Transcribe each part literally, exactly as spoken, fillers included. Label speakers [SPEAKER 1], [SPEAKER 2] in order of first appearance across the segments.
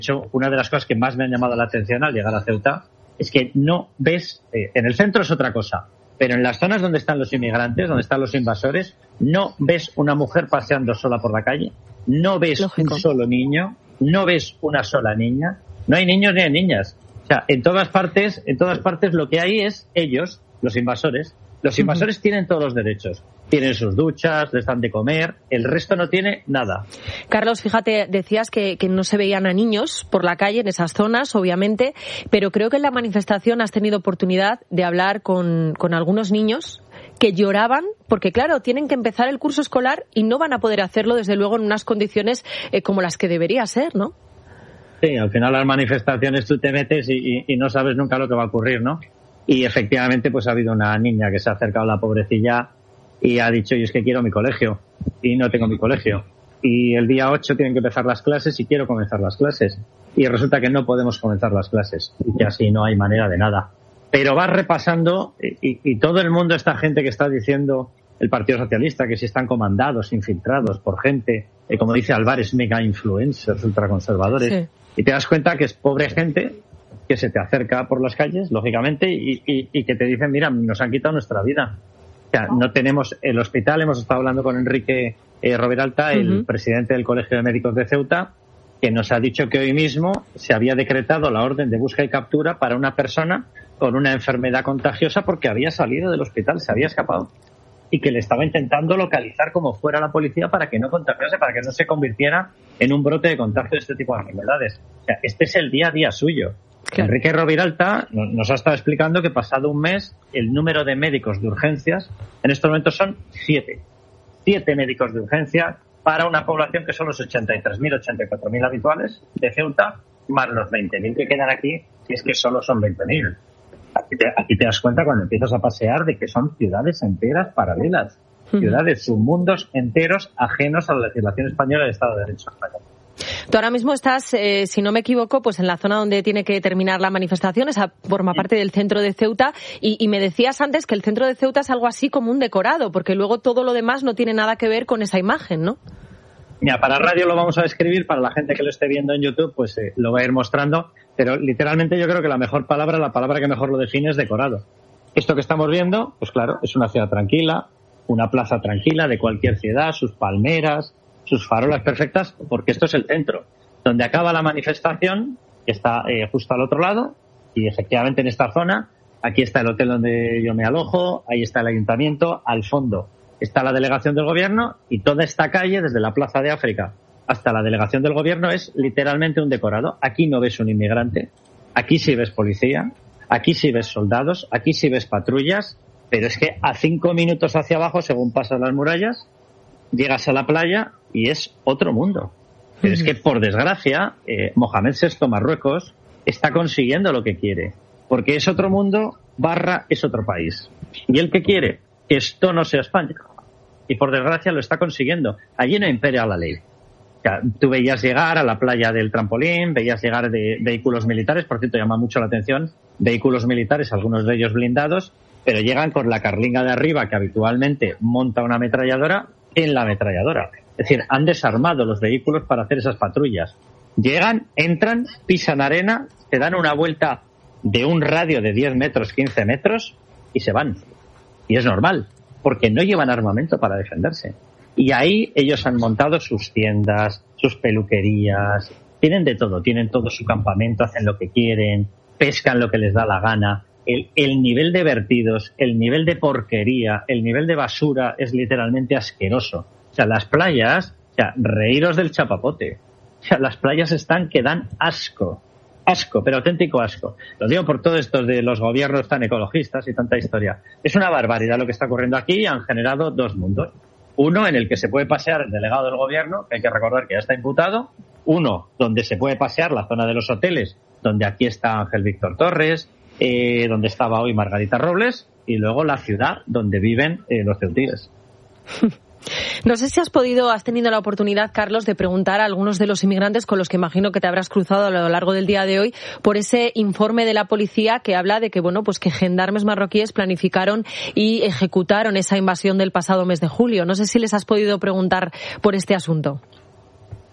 [SPEAKER 1] hecho, una de las cosas que más me han llamado la atención al llegar a Ceuta es que no ves, eh, en el centro es otra cosa, pero en las zonas donde están los inmigrantes, donde están los invasores, no ves una mujer paseando sola por la calle, no ves Lógico. un solo niño, no ves una sola niña, no hay niños ni hay niñas. O sea, en todas partes, en todas partes lo que hay es ellos, los invasores. Los invasores uh-huh. tienen todos los derechos. Tienen sus duchas, les dan de comer, el resto no tiene nada.
[SPEAKER 2] Carlos, fíjate, decías que, que no se veían a niños por la calle en esas zonas, obviamente, pero creo que en la manifestación has tenido oportunidad de hablar con, con algunos niños que lloraban porque, claro, tienen que empezar el curso escolar y no van a poder hacerlo, desde luego, en unas condiciones eh, como las que debería ser, ¿no?
[SPEAKER 1] Sí, al final las manifestaciones tú te metes y, y, y no sabes nunca lo que va a ocurrir, ¿no? Y efectivamente, pues ha habido una niña que se ha acercado a la pobrecilla y ha dicho, yo es que quiero mi colegio y no tengo mi colegio. Y el día ocho tienen que empezar las clases y quiero comenzar las clases. Y resulta que no podemos comenzar las clases y que así no hay manera de nada. Pero vas repasando y, y todo el mundo, esta gente que está diciendo el Partido Socialista, que si están comandados, infiltrados por gente, eh, como dice Álvarez, mega influencers, ultraconservadores, sí. Y te das cuenta que es pobre gente que se te acerca por las calles, lógicamente, y, y, y que te dicen, mira, nos han quitado nuestra vida. O sea, no tenemos el hospital, hemos estado hablando con Enrique eh, Roviralta, el uh-huh. presidente del Colegio de Médicos de Ceuta, que nos ha dicho que hoy mismo se había decretado la orden de búsqueda y captura para una persona con una enfermedad contagiosa porque había salido del hospital, se había escapado, y que le estaba intentando localizar como fuera la policía para que no contagiase, para que no se convirtiera en un brote de contagio de este tipo de enfermedades. O sea, este es el día a día suyo. Claro. Enrique Roviralta nos ha estado explicando que pasado un mes el número de médicos de urgencias en estos momentos son siete. Siete médicos de urgencia para una población que son los ochenta y tres mil, ochenta y cuatro mil habituales de Ceuta, más los veinte mil que quedan aquí, si es que solo son veinte mil. Aquí te, aquí te das cuenta cuando empiezas a pasear de que son ciudades enteras paralelas, ciudades, submundos enteros ajenos a la legislación española del Estado de Derecho español.
[SPEAKER 2] Tú ahora mismo estás, eh, si no me equivoco, pues en la zona donde tiene que terminar la manifestación, esa forma parte del centro de Ceuta, y, y me decías antes que el centro de Ceuta es algo así como un decorado, porque luego todo lo demás no tiene nada que ver con esa imagen, ¿no?
[SPEAKER 1] Mira, para radio lo vamos a describir, para la gente que lo esté viendo en YouTube, pues eh, lo va a ir mostrando, pero literalmente yo creo que la mejor palabra, la palabra que mejor lo define es decorado. Esto que estamos viendo, pues claro, es una ciudad tranquila, una plaza tranquila de cualquier ciudad, sus palmeras, sus farolas perfectas, porque esto es el centro. Donde acaba la manifestación, que está eh, justo al otro lado, y efectivamente en esta zona, aquí está el hotel donde yo me alojo, ahí está el ayuntamiento, al fondo está la delegación del gobierno, y toda esta calle, desde la Plaza de África hasta la delegación del gobierno, es literalmente un decorado. Aquí no ves un inmigrante, aquí sí ves policía, aquí sí ves soldados, aquí sí ves patrullas, pero es que a cinco minutos hacia abajo, según pasas las murallas, llegas a la playa y es otro mundo. Pero es que, por desgracia, eh, Mohamed sexto Marruecos está consiguiendo lo que quiere, porque es otro mundo barra es otro país. Y él que quiere que esto no sea España. Y por desgracia lo está consiguiendo. Allí no impera la ley. O sea, tú veías llegar a la playa del Trampolín, veías llegar de vehículos militares, por cierto, llama mucho la atención, vehículos militares, algunos de ellos blindados, pero llegan con la carlinga de arriba que habitualmente monta una ametralladora en la ametralladora. Es decir, han desarmado los vehículos para hacer esas patrullas. Llegan, entran, pisan arena, te dan una vuelta de un radio de diez metros, quince metros y se van. Y es normal, porque no llevan armamento para defenderse. Y ahí ellos han montado sus tiendas, sus peluquerías, tienen de todo, tienen todo su campamento, hacen lo que quieren, pescan lo que les da la gana. El, el nivel de vertidos, el nivel de porquería, el nivel de basura es literalmente asqueroso. O sea, las playas, o sea, reíros del chapapote. O sea, las playas están que dan asco. Asco, pero auténtico asco. Lo digo por todo esto de los gobiernos tan ecologistas y tanta historia. Es una barbaridad lo que está ocurriendo aquí y han generado dos mundos. Uno en el que se puede pasear el delegado del gobierno, que hay que recordar que ya está imputado. Uno donde se puede pasear la zona de los hoteles, donde aquí está Ángel Víctor Torres, eh, donde estaba hoy Margarita Robles, y luego la ciudad donde viven eh, los ceutíes.
[SPEAKER 2] No sé si has podido, has tenido la oportunidad, Carlos, de preguntar a algunos de los inmigrantes con los que imagino que te habrás cruzado a lo largo del día de hoy por ese informe de la policía que habla de que, bueno, pues que gendarmes marroquíes planificaron y ejecutaron esa invasión del pasado mes de julio. No sé si les has podido preguntar por este asunto.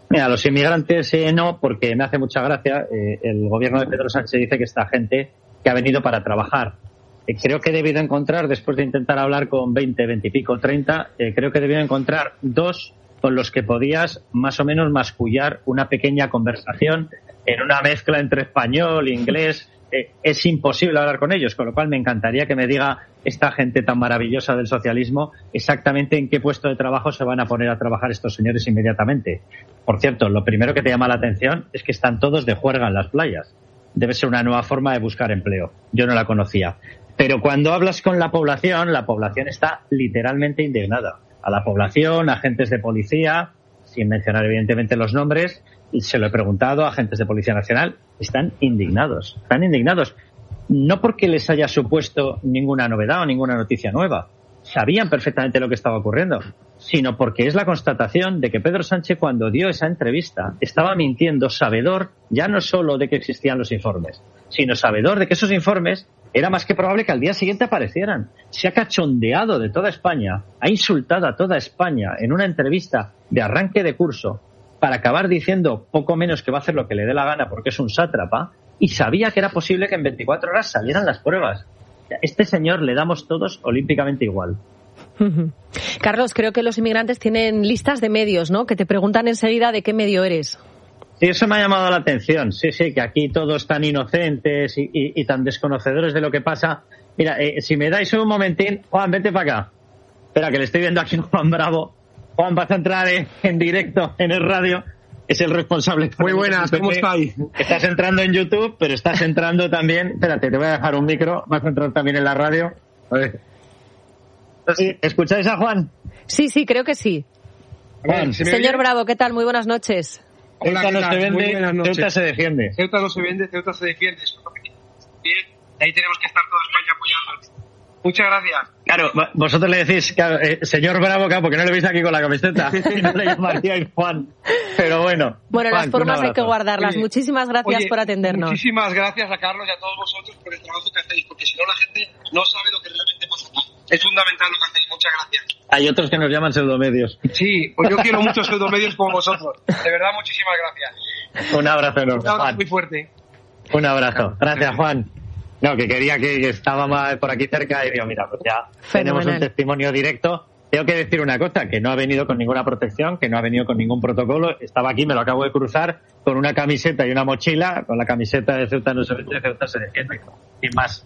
[SPEAKER 1] Mira, los inmigrantes eh, no, porque me hace mucha gracia. Eh, el gobierno de Pedro Sánchez dice que esta gente que ha venido para trabajar. Eh, creo que he debido encontrar, después de intentar hablar con veinte, veinte y pico, treinta, eh, creo que he debido encontrar dos con los que podías más o menos mascullar una pequeña conversación en una mezcla entre español e inglés. Eh, es imposible hablar con ellos, con lo cual me encantaría que me diga esta gente tan maravillosa del socialismo exactamente en qué puesto de trabajo se van a poner a trabajar estos señores inmediatamente. Por cierto, lo primero que te llama la atención es que están todos de juerga en las playas. Debe ser una nueva forma de buscar empleo. Yo no la conocía. Pero cuando hablas con la población, la población está literalmente indignada. A la población, agentes de policía, sin mencionar evidentemente los nombres, se lo he preguntado a agentes de Policía Nacional, están indignados, están indignados. No porque les haya supuesto ninguna novedad o ninguna noticia nueva, sabían perfectamente lo que estaba ocurriendo, sino porque es la constatación de que Pedro Sánchez, cuando dio esa entrevista, estaba mintiendo, sabedor ya no solo de que existían los informes, sino sabedor de que esos informes era más que probable que al día siguiente aparecieran. Se ha cachondeado de toda España, ha insultado a toda España en una entrevista de arranque de curso para acabar diciendo poco menos que va a hacer lo que le dé la gana porque es un sátrapa, y sabía que era posible que en veinticuatro horas salieran las pruebas. Este señor le damos todos olímpicamente igual.
[SPEAKER 2] Uh-huh. Carlos, creo que los inmigrantes tienen listas de medios, ¿no? Que te preguntan enseguida de qué medio eres.
[SPEAKER 1] Sí, eso me ha llamado la atención. Sí, sí, que aquí todos tan inocentes y, y, y tan desconocedores de lo que pasa. Mira, eh, si me dais un momentín, Juan, vete para acá. Espera, que le estoy viendo aquí a Juan Bravo. Juan, vas a entrar en, en directo en el radio. Es el responsable.
[SPEAKER 3] Muy buenas, ¿cómo estáis?
[SPEAKER 1] Estás entrando en YouTube, pero estás entrando también... Espérate, te voy a dejar un micro. Vas a entrar también en la radio. A ver. ¿Escucháis a Juan?
[SPEAKER 2] Sí, sí, creo que sí.
[SPEAKER 1] Juan,
[SPEAKER 2] ¿se Señor oye? Bravo, ¿qué tal? Muy buenas noches.
[SPEAKER 1] Hola, Ceuta no se vende, Ceuta se defiende.
[SPEAKER 3] Ceuta no se vende, Ceuta se defiende. Eso es lo que bien. Ahí tenemos que estar toda España apoyando. Muchas gracias.
[SPEAKER 1] Claro, vosotros le decís, claro, eh, señor Bravo, claro, porque no le veis aquí con la camiseta. No le llamaríais Juan. Pero bueno.
[SPEAKER 2] Bueno,
[SPEAKER 1] Juan,
[SPEAKER 2] las formas hay que guardarlas. Oye, muchísimas gracias
[SPEAKER 3] oye,
[SPEAKER 2] por atendernos.
[SPEAKER 3] Muchísimas gracias a Carlos y a todos vosotros por el trabajo que hacéis, porque si no la gente no sabe lo que realmente pasa aquí. Es fundamental lo que hacéis. Muchas gracias.
[SPEAKER 1] Hay otros que nos llaman pseudomedios.
[SPEAKER 3] Sí, pues yo quiero muchos pseudomedios como vosotros. De verdad, muchísimas gracias.
[SPEAKER 1] Un abrazo enorme,
[SPEAKER 3] Un abrazo
[SPEAKER 1] Juan.
[SPEAKER 3] muy fuerte.
[SPEAKER 1] Un abrazo. Gracias, Juan. No, que quería que estaba por aquí cerca y digo, mira, pues ya Fenomenal. Tenemos un testimonio directo. Tengo que decir una cosa, que no ha venido con ninguna protección, que no ha venido con ningún protocolo. Estaba aquí, me lo acabo de cruzar, con una camiseta y una mochila, con la camiseta de Ceuta no se vende, Ceuta se defiende, sin más.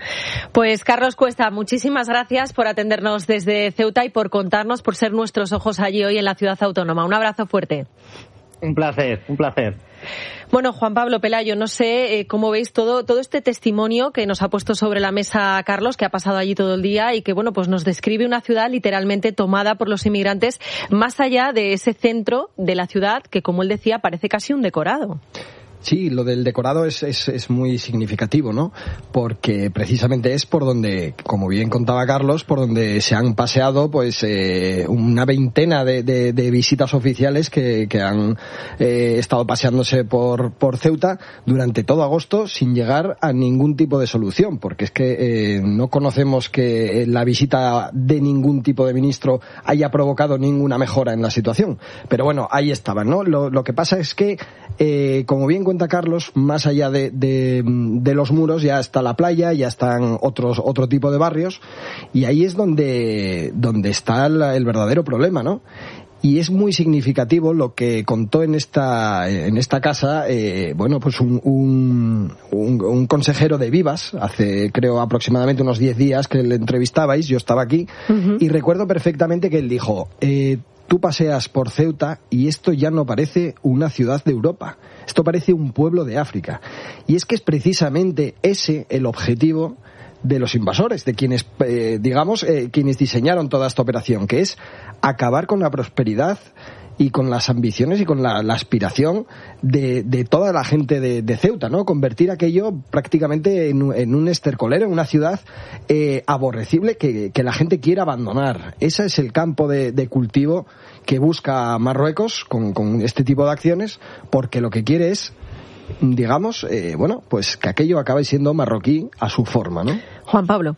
[SPEAKER 2] Pues Carlos Cuesta, muchísimas gracias por atendernos desde Ceuta y por contarnos, por ser nuestros ojos allí hoy en la ciudad autónoma. Un abrazo fuerte.
[SPEAKER 1] Un placer, un placer.
[SPEAKER 2] Bueno, Juan Pablo, Pelayo, no sé eh, cómo veis todo todo este testimonio que nos ha puesto sobre la mesa Carlos, que ha pasado allí todo el día y que, bueno, pues nos describe una ciudad literalmente tomada por los inmigrantes, más allá de ese centro de la ciudad que, como él decía, parece casi un decorado.
[SPEAKER 4] Sí, lo del decorado es, es, es muy significativo, ¿no? Porque precisamente es por donde, como bien contaba Carlos, por donde se han paseado pues eh, una veintena de, de, de visitas oficiales que, que han eh, estado paseándose por, por Ceuta durante todo agosto sin llegar a ningún tipo de solución, porque es que eh, no conocemos que la visita de ningún tipo de ministro haya provocado ninguna mejora en la situación. Pero bueno, ahí estaban, ¿no? Lo, lo que pasa es que, eh, como bien cuenta Carlos, más allá de, de, de los muros ya está la playa, ya están otros otro tipo de barrios, y ahí es donde donde está la, el verdadero problema, ¿no? Y es muy significativo lo que contó en esta en esta casa, eh, bueno, pues un, un, un, un consejero de Vivas, hace creo aproximadamente unos diez días que le entrevistabais, yo estaba aquí, uh-huh. y recuerdo perfectamente que él dijo, eh, tú paseas por Ceuta y esto ya no parece una ciudad de Europa, esto parece un pueblo de África. Y es que es precisamente ese el objetivo de los invasores, de quienes, eh, digamos, eh, quienes diseñaron toda esta operación, que es acabar con la prosperidad y con las ambiciones y con la, la aspiración de, de toda la gente de, de Ceuta, ¿no? Convertir aquello prácticamente en, en un estercolero, en una ciudad eh, aborrecible que, que la gente quiere abandonar. Ese es el campo de, de cultivo que busca Marruecos con, con este tipo de acciones, porque lo que quiere es, digamos, eh, bueno, pues que aquello acabe siendo marroquí a su forma, ¿no?
[SPEAKER 2] Juan Pablo.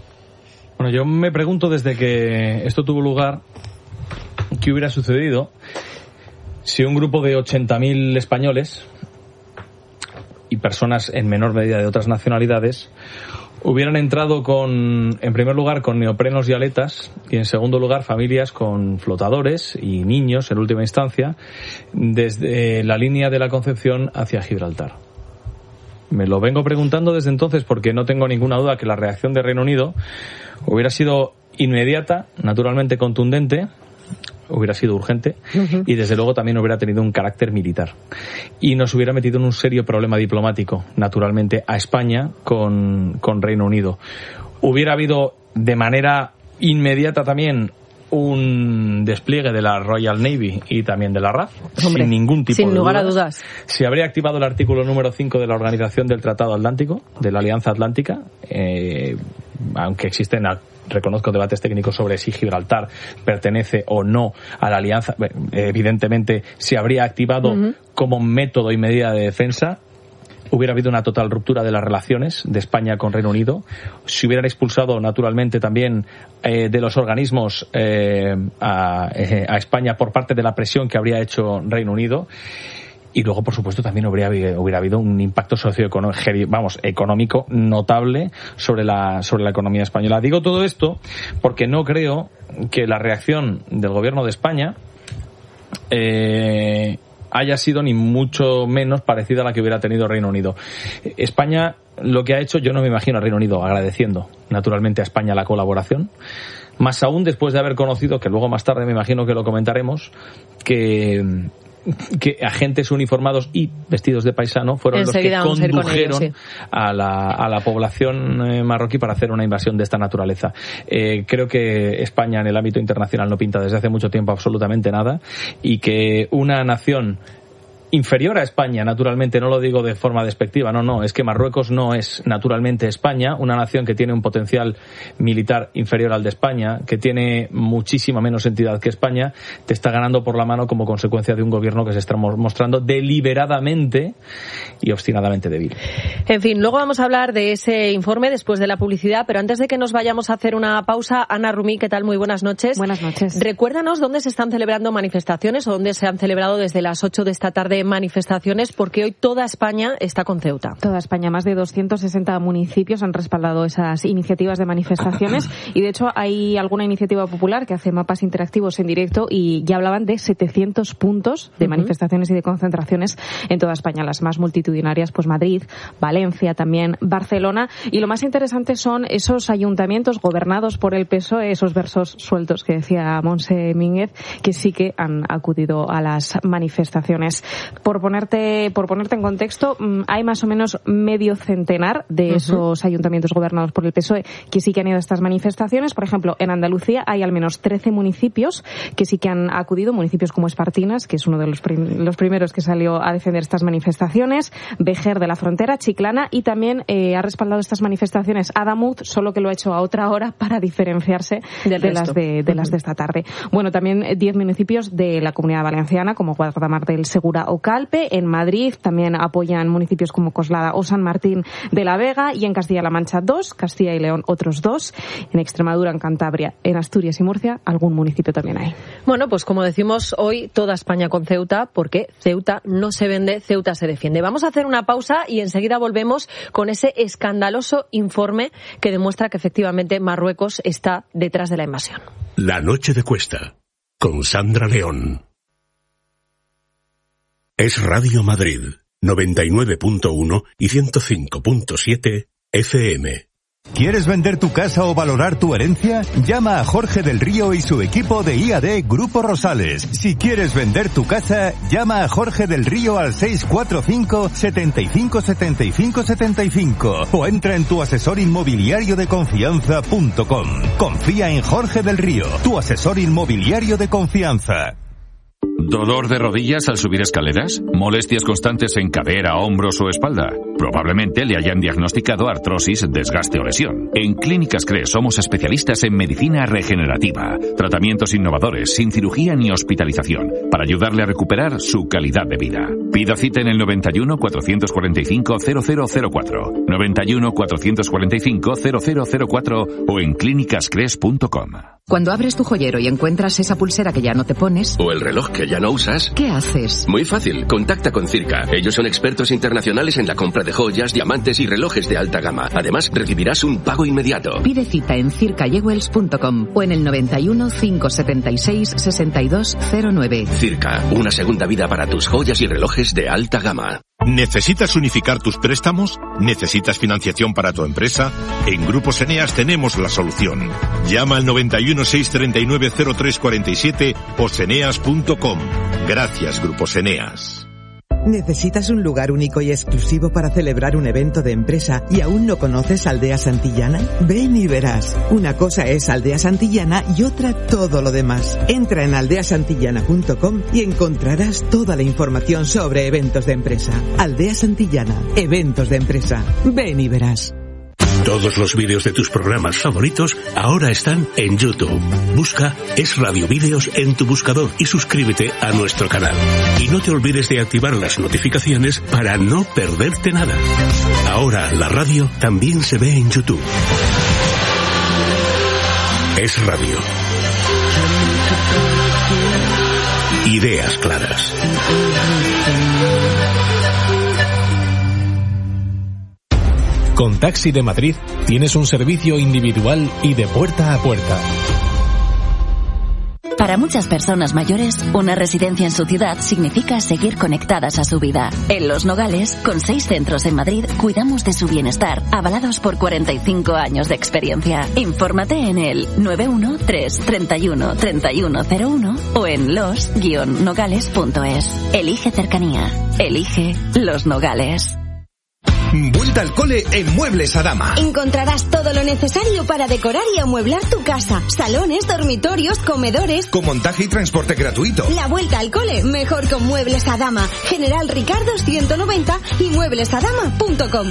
[SPEAKER 5] Bueno, yo me pregunto desde que esto tuvo lugar, ¿qué hubiera sucedido si un grupo de ochenta mil españoles y personas en menor medida de otras nacionalidades hubieran entrado con, en primer lugar, con neoprenos y aletas, y en segundo lugar, familias con flotadores y niños, en última instancia, desde la línea de la Concepción hacia Gibraltar. Me lo vengo preguntando desde entonces porque no tengo ninguna duda que la reacción de Reino Unido hubiera sido inmediata, naturalmente contundente, hubiera sido urgente, uh-huh. y desde luego también hubiera tenido un carácter militar. Y nos hubiera metido en un serio problema diplomático, naturalmente, a España con, con Reino Unido. Hubiera habido de manera inmediata también un despliegue de la Royal Navy y también de la R A F, Hombre, sin ningún tipo
[SPEAKER 2] sin
[SPEAKER 5] de
[SPEAKER 2] lugar
[SPEAKER 5] dudas.
[SPEAKER 2] a dudas.
[SPEAKER 5] Se habría activado el artículo número cinco de la Organización del Tratado Atlántico, de la Alianza Atlántica, eh, aunque existen, reconozco, debates técnicos sobre si Gibraltar pertenece o no a la alianza. Evidentemente se habría activado uh-huh. como método y medida de defensa. Hubiera habido una total ruptura de las relaciones de España con Reino Unido. Se hubieran expulsado, naturalmente, también eh, de los organismos eh, a, eh, a España por parte de la presión que habría hecho Reino Unido. Y luego, por supuesto, también hubiera, hubiera habido un impacto socioeconómico, vamos, económico notable sobre la, sobre la economía española. Digo todo esto porque no creo que la reacción del gobierno de España eh, haya sido ni mucho menos parecida a la que hubiera tenido Reino Unido. España, lo que ha hecho, yo no me imagino a Reino Unido agradeciendo naturalmente a España la colaboración, más aún después de haber conocido, que luego más tarde me imagino que lo comentaremos, que que agentes uniformados y vestidos de paisano fueron Enseguida los que condujeron a, ellos, sí. a, la, a la población eh, marroquí para hacer una invasión de esta naturaleza. Eh, creo que España en el ámbito internacional no pinta desde hace mucho tiempo absolutamente nada, y que una nación inferior a España, naturalmente, no lo digo de forma despectiva, no, no, es que Marruecos no es naturalmente España, una nación que tiene un potencial militar inferior al de España, que tiene muchísima menos entidad que España, te está ganando por la mano como consecuencia de un gobierno que se está mostrando deliberadamente y obstinadamente débil.
[SPEAKER 2] En fin, luego vamos a hablar de ese informe después de la publicidad, pero antes de que nos vayamos a hacer una pausa, Ana Rumí, ¿qué tal? Muy buenas noches.
[SPEAKER 6] Buenas noches.
[SPEAKER 2] Recuérdanos dónde se están celebrando manifestaciones o dónde se han celebrado desde las ocho de esta tarde manifestaciones, porque hoy toda España está con Ceuta.
[SPEAKER 6] Toda España, más de doscientos sesenta municipios han respaldado esas iniciativas de manifestaciones y de hecho hay alguna iniciativa popular que hace mapas interactivos en directo y ya hablaban de setecientos puntos de uh-huh. manifestaciones y de concentraciones en toda España, las más multitudinarias, pues Madrid, Valencia, también Barcelona, y lo más interesante son esos ayuntamientos gobernados por el P S O E, esos versos sueltos que decía Montse Mínguez, que sí que han acudido a las manifestaciones. Por ponerte, por ponerte en contexto, hay más o menos medio centenar de esos uh-huh. ayuntamientos gobernados por el P S O E que sí que han ido a estas manifestaciones. Por ejemplo, en Andalucía hay al menos trece municipios que sí que han acudido, municipios como Espartinas, que es uno de los, prim- los primeros que salió a defender estas manifestaciones, Vejer de la Frontera, Chiclana, y también eh, ha respaldado estas manifestaciones Adamuz, solo que lo ha hecho a otra hora para diferenciarse Del de, las de, de uh-huh. las de esta tarde. Bueno, también diez municipios de la Comunidad Valenciana, como Guardamar del Segura o Calpe. En Madrid también apoyan municipios como Coslada o San Martín de la Vega, y en Castilla-La Mancha dos, Castilla y León otros dos, en Extremadura, en Cantabria, en Asturias y Murcia algún municipio también hay.
[SPEAKER 2] Bueno, pues como decimos hoy, toda España con Ceuta, porque Ceuta no se vende, Ceuta se defiende. Vamos a hacer una pausa y enseguida volvemos con ese escandaloso informe que demuestra que efectivamente Marruecos está detrás de la invasión.
[SPEAKER 7] La noche de Cuesta, con Sandra León. Es Radio Madrid, noventa y nueve punto uno y ciento cinco punto siete F M.
[SPEAKER 8] ¿Quieres vender tu casa o valorar tu herencia? Llama a Jorge del Río y su equipo de I A D Grupo Rosales. Si quieres vender tu casa, llama a Jorge del Río al seis cuatro cinco, setenta y cinco, setenta y cinco, setenta y cinco o entra en tu asesor inmobiliario de confianza punto com. Confía en Jorge del Río, tu asesor inmobiliario de confianza.
[SPEAKER 9] ¿Dolor de rodillas al subir escaleras? ¿Molestias constantes en cadera, hombros o espalda? Probablemente le hayan diagnosticado artrosis, desgaste o lesión. En Clínicas Cres somos especialistas en medicina regenerativa, tratamientos innovadores, sin cirugía ni hospitalización, para ayudarle a recuperar su calidad de vida. Pida cita en el noventa y uno, cuatrocientos cuarenta y cinco, cero cero cero cuatro, noventa y uno, cuatrocientos cuarenta y cinco, cero cero cero cuatro o en clínicas cres punto com.
[SPEAKER 10] Cuando abres tu joyero y encuentras esa pulsera que ya no te pones...
[SPEAKER 11] o el reloj que ya no usas...
[SPEAKER 10] ¿qué haces?
[SPEAKER 11] Muy fácil, contacta con Circa. Ellos son expertos internacionales en la compra de joyas, diamantes y relojes de alta gama. Además, recibirás un pago inmediato.
[SPEAKER 10] Pide cita en circa jewels punto com o en el noventa y uno, cinco setenta y seis, sesenta y dos cero nueve.
[SPEAKER 11] Circa, una segunda vida para tus joyas y relojes de alta gama.
[SPEAKER 12] ¿Necesitas unificar tus préstamos? ¿Necesitas financiación para tu empresa? En Grupos Eneas tenemos la solución. Llama al noventa y uno, seiscientos treinta y nueve, cero tres cuarenta y siete o seneas punto com. Gracias, Grupos Eneas.
[SPEAKER 13] ¿Necesitas un lugar único y exclusivo para celebrar un evento de empresa y aún no conoces Aldea Santillana? Ven y verás. Una cosa es Aldea Santillana y otra todo lo demás. Entra en aldea santillana punto com y encontrarás toda la información sobre eventos de empresa. Aldea Santillana, eventos de empresa. Ven y verás.
[SPEAKER 7] Todos los vídeos de tus programas favoritos ahora están en YouTube. Busca Es Radio Vídeos en tu buscador y suscríbete a nuestro canal. Y no te olvides de activar las notificaciones para no perderte nada. Ahora la radio también se ve en YouTube. Es Radio. Ideas claras.
[SPEAKER 14] Con Taxi de Madrid tienes un servicio individual y de puerta a puerta.
[SPEAKER 15] Para muchas personas mayores, una residencia en su ciudad significa seguir conectadas a su vida. En Los Nogales, con seis centros en Madrid, cuidamos de su bienestar, avalados por cuarenta y cinco años de experiencia. Infórmate en el nueve uno tres, treinta y uno, treinta y uno cero uno o en los guion nogales punto es. Elige cercanía. Elige Los Nogales.
[SPEAKER 16] Vuelta al cole en Muebles Adama.
[SPEAKER 17] Encontrarás todo lo necesario para decorar y amueblar tu casa. Salones, dormitorios, comedores.
[SPEAKER 16] Con montaje y transporte gratuito.
[SPEAKER 17] La vuelta al cole, mejor con Muebles Adama. General Ricardo ciento noventa y muebles adama punto com.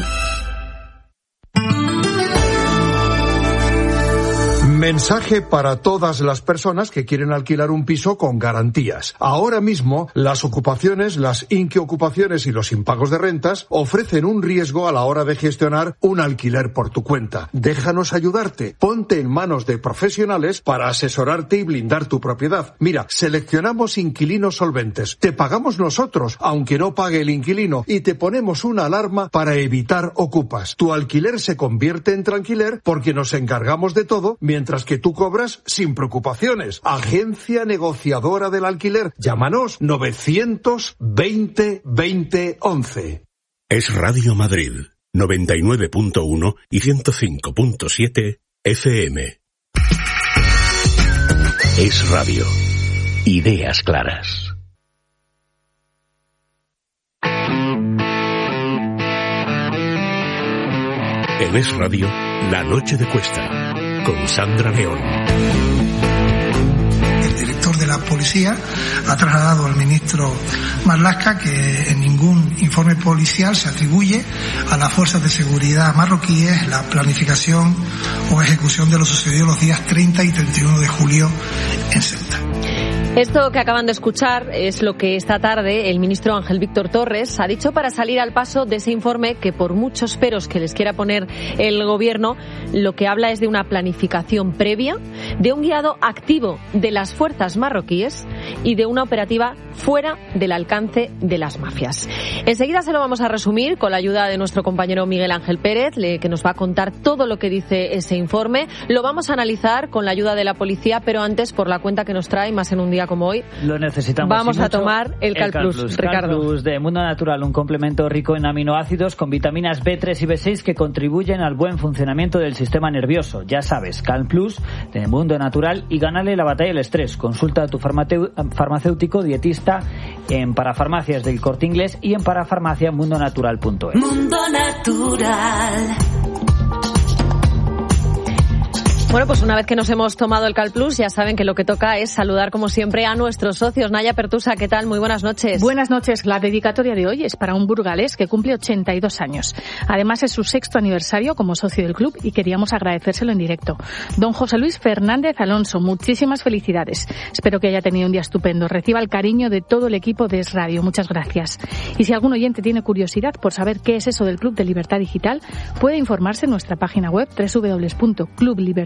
[SPEAKER 18] Mensaje para todas las personas que quieren alquilar un piso con garantías. Ahora mismo, las ocupaciones, las inquiocupaciones y los impagos de rentas ofrecen un riesgo a la hora de gestionar un alquiler por tu cuenta. Déjanos ayudarte. Ponte en manos de profesionales para asesorarte y blindar tu propiedad. Mira, seleccionamos inquilinos solventes. Te pagamos nosotros, aunque no pague el inquilino, y te ponemos una alarma para evitar ocupas. Tu alquiler se convierte en tranquiler porque nos encargamos de todo, mientras que tú cobras sin preocupaciones. Agencia negociadora del alquiler. Llámanos novecientos veinte veinte once.
[SPEAKER 7] Es Radio Madrid, noventa y nueve punto uno y ciento cinco punto siete F M. Es Radio. Ideas claras. En Es Radio, La Noche de Cuesta, con Sandra León.
[SPEAKER 19] El director de la policía ha trasladado al ministro Marlaska que en ningún informe policial se atribuye a las fuerzas de seguridad marroquíes la planificación o ejecución de lo sucedido los días treinta y treinta y uno de julio en Ceuta.
[SPEAKER 2] Esto que acaban de escuchar es lo que esta tarde el ministro Ángel Víctor Torres ha dicho para salir al paso de ese informe que, por muchos peros que les quiera poner el gobierno, lo que habla es de una planificación previa, de un guiado activo de las fuerzas marroquíes y de una operativa fuera del alcance de las mafias. Enseguida se lo vamos a resumir con la ayuda de nuestro compañero Miguel Ángel Pérez, que nos va a contar todo lo que dice ese informe. Lo vamos a analizar con la ayuda de la policía, pero antes, por la cuenta que nos trae, más en un día como hoy,
[SPEAKER 20] lo necesitamos.
[SPEAKER 2] Vamos a tomar el Calplus,
[SPEAKER 20] Calplus,
[SPEAKER 2] Ricardo.
[SPEAKER 20] Calplus de Mundo Natural, un complemento rico en aminoácidos con vitaminas B tres y B seis que contribuyen al buen funcionamiento del sistema nervioso. Ya sabes, Calplus de Mundo Natural, y gánale la batalla al estrés. Consulta a tu farmacéutico dietista en Parafarmacias del Corte Inglés y en parafarmacia mundo natural punto es.
[SPEAKER 15] Mundo Natural.
[SPEAKER 2] Bueno, pues una vez que nos hemos tomado el Calplus, ya saben que lo que toca es saludar como siempre a nuestros socios. Naya Pertusa, ¿qué tal? Muy buenas noches.
[SPEAKER 21] Buenas noches. La dedicatoria de hoy es para un burgalés que cumple ochenta y dos años. Además es su sexto aniversario como socio del club y queríamos agradecérselo en directo. Don José Luis Fernández Alonso, muchísimas felicidades. Espero que haya tenido un día estupendo. Reciba el cariño de todo el equipo de Es Radio. Muchas gracias. Y si algún oyente tiene curiosidad por saber qué es eso del Club de Libertad Digital, puede informarse en nuestra página web doble u doble u doble u punto club libertad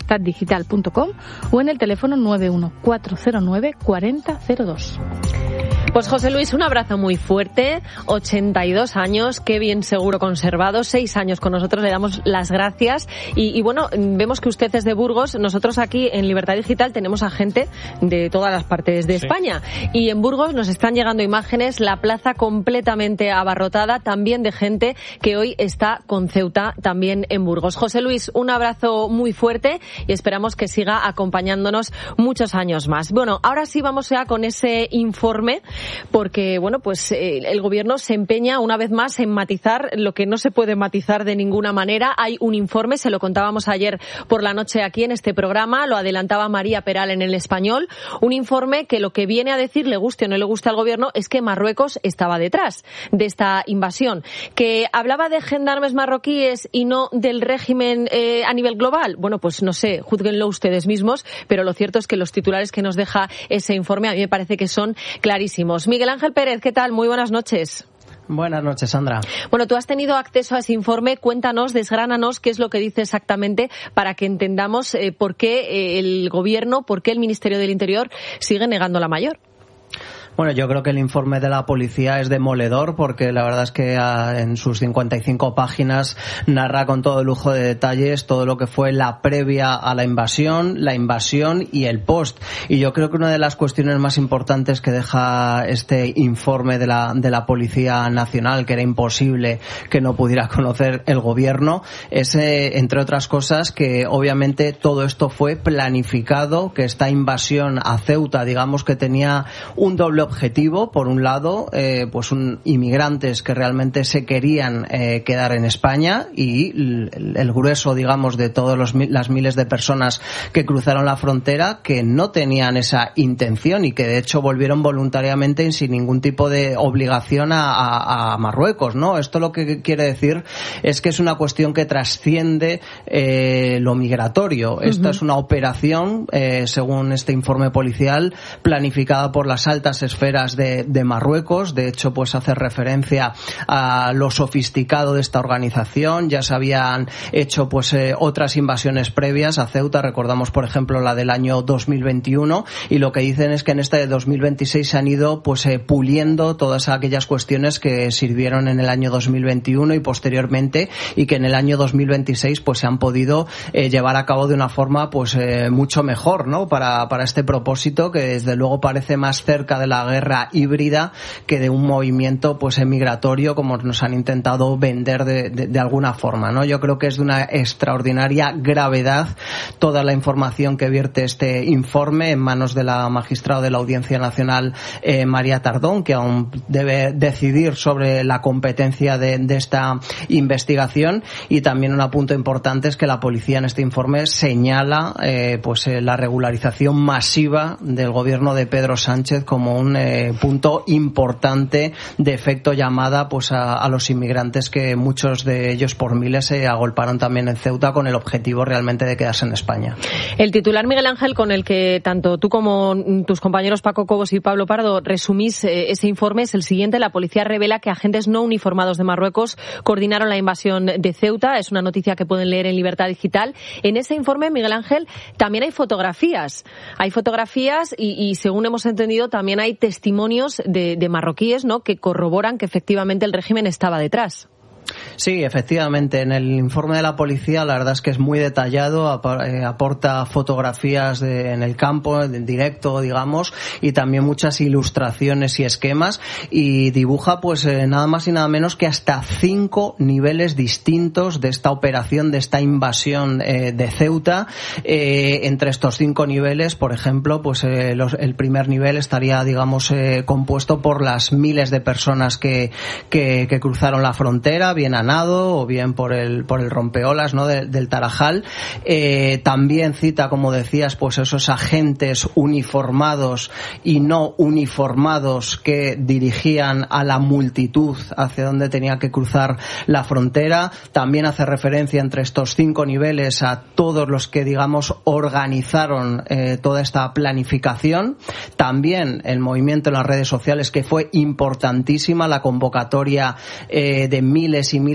[SPEAKER 21] libertad digital punto com o en el teléfono nueve uno cuatro cero nueve cuatro cero cero dos.
[SPEAKER 2] Pues José Luis, un abrazo muy fuerte, ochenta y dos años, qué bien seguro conservado, seis años con nosotros, le damos las gracias y, y bueno, vemos que usted es de Burgos, nosotros aquí en Libertad Digital tenemos a gente de todas las partes de sí. España y en Burgos nos están llegando imágenes, la plaza completamente abarrotada, también de gente que hoy está con Ceuta también en Burgos. José Luis, un abrazo muy fuerte y esperamos que siga acompañándonos muchos años más. Bueno, ahora sí vamos ya con ese informe porque, bueno, pues eh, el gobierno se empeña una vez más en matizar lo que no se puede matizar de ninguna manera. Hay un informe, se lo contábamos ayer por la noche aquí en este programa, lo adelantaba María Peral en El Español, un informe que lo que viene a decir, le guste o no le guste al gobierno, es que Marruecos estaba detrás de esta invasión. Que hablaba de gendarmes marroquíes y no del régimen eh, a nivel global. Bueno, pues no sé, júzguenlo ustedes mismos, pero lo cierto es que los titulares que nos deja ese informe a mí me parece que son clarísimos. Miguel Ángel Pérez, ¿qué tal? Muy buenas noches.
[SPEAKER 3] Buenas noches, Sandra.
[SPEAKER 2] Bueno, tú has tenido acceso a ese informe. Cuéntanos, desgránanos qué es lo que dice exactamente para que entendamos eh, por qué eh, el Gobierno, por qué el Ministerio del Interior sigue negando la mayor.
[SPEAKER 3] Bueno, yo creo que el informe de la policía es demoledor porque la verdad es que en sus cincuenta y cinco páginas narra con todo lujo de detalles todo lo que fue la previa a la invasión, la invasión y el post. Y yo creo que una de las cuestiones más importantes que deja este informe de la, de la Policía Nacional, que era imposible que no pudiera conocer el gobierno, es, eh, entre otras cosas, que obviamente todo esto fue planificado, que esta invasión a Ceuta, digamos que tenía un doble objetivo. Por un lado, eh, pues un, inmigrantes que realmente se querían eh, quedar en España y el, el grueso, digamos, de todas las miles de personas que cruzaron la frontera que no tenían esa intención y que de hecho volvieron voluntariamente sin ningún tipo de obligación a, a, a Marruecos, ¿no? Esto lo que quiere decir es que es una cuestión que trasciende eh, lo migratorio. Uh-huh. Esta es una operación, eh, según este informe policial, planificada por las altas esferas de, de Marruecos. De hecho, pues hace referencia a lo sofisticado de esta organización. Ya se habían hecho pues eh, otras invasiones previas a Ceuta. Recordamos, por ejemplo, la del año dos mil veintiuno, y lo que dicen es que en esta de dos mil veintiséis se han ido pues eh, puliendo todas aquellas cuestiones que sirvieron en el año dos mil veintiuno y posteriormente, y que en el año dos mil veintiséis pues se han podido eh, llevar a cabo de una forma pues eh, mucho mejor, ¿no? Para, para este propósito, que desde luego parece más cerca de la guerra híbrida que de un movimiento pues migratorio como nos han intentado vender de, de, de alguna forma, ¿no? Yo creo que es de una extraordinaria gravedad toda la información que vierte este informe en manos de la magistrada de la Audiencia Nacional, eh, María Tardón, que aún debe decidir sobre la competencia de, de esta investigación. Y también un apunte importante es que la policía en este informe señala eh, pues eh, la regularización masiva del gobierno de Pedro Sánchez como un eh, punto importante de efecto llamada pues a, a los inmigrantes, que muchos de ellos por miles se agolparon también en Ceuta con el objetivo realmente de quedarse en España.
[SPEAKER 2] El titular, Miguel Ángel, con el que tanto tú como tus compañeros Paco Cobos y Pablo Pardo resumís eh, ese informe es el siguiente: la policía revela que agentes no uniformados de Marruecos coordinaron la invasión de Ceuta. Es una noticia que pueden leer en Libertad Digital. En ese informe, Miguel Ángel, también hay fotografías. Hay fotografías y, y según hemos entendido, también hay testimonios de, de marroquíes, ¿no?, que corroboran que efectivamente el régimen estaba detrás.
[SPEAKER 3] Sí, efectivamente. En el informe de la policía la verdad es que es muy detallado, aporta fotografías de, en el campo, en directo, digamos, y también muchas ilustraciones y esquemas, y dibuja pues eh, nada más y nada menos que hasta cinco niveles distintos de esta operación, de esta invasión eh, de Ceuta. Eh, entre estos cinco niveles, por ejemplo, pues eh, los, el primer nivel estaría, digamos, eh, compuesto por las miles de personas que, que, que cruzaron la frontera, bien a nado o bien por el por el rompeolas, ¿no?, de, del Tarajal. Eh, también cita, como decías, pues esos agentes uniformados y no uniformados que dirigían a la multitud hacia donde tenía que cruzar la frontera. También hace referencia entre estos cinco niveles a todos los que, digamos, organizaron eh, toda esta planificación. También el movimiento en las redes sociales, que fue importantísima, la convocatoria eh, de miles y miles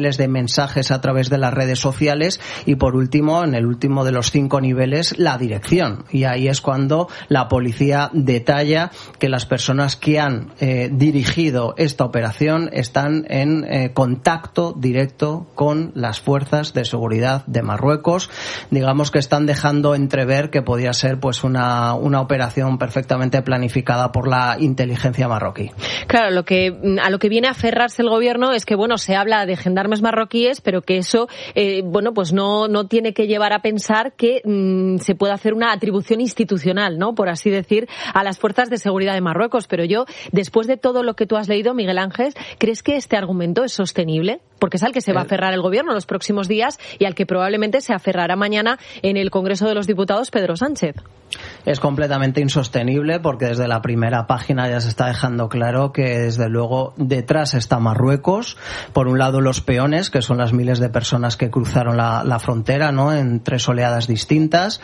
[SPEAKER 3] miles de mensajes a través de las redes sociales y por último, en el último de los cinco niveles, la dirección. Y ahí es cuando la policía detalla que las personas que han eh, dirigido esta operación están en eh, contacto directo con las fuerzas de seguridad de Marruecos. Digamos que están dejando entrever que podía ser pues una, una operación perfectamente planificada por la inteligencia marroquí.
[SPEAKER 2] Claro, lo que, a lo que viene a aferrarse el gobierno es que, bueno, se habla de gendarmes marroquíes, pero que eso, eh, bueno, pues no, no tiene que llevar a pensar que mmm, se puede hacer una atribución institucional, ¿no?, por así decir, a las fuerzas de seguridad de Marruecos. Pero yo, después de todo lo que tú has leído, Miguel Ángel, ¿crees que este argumento es sostenible? Porque es al que se va a aferrar el gobierno en los próximos días y al que probablemente se aferrará mañana en el Congreso de los Diputados Pedro Sánchez.
[SPEAKER 3] Es completamente insostenible porque desde la primera página ya se está dejando claro que desde luego detrás está Marruecos. Por un lado los peones, que son las miles de personas que cruzaron la, la frontera, ¿no?, en tres oleadas distintas.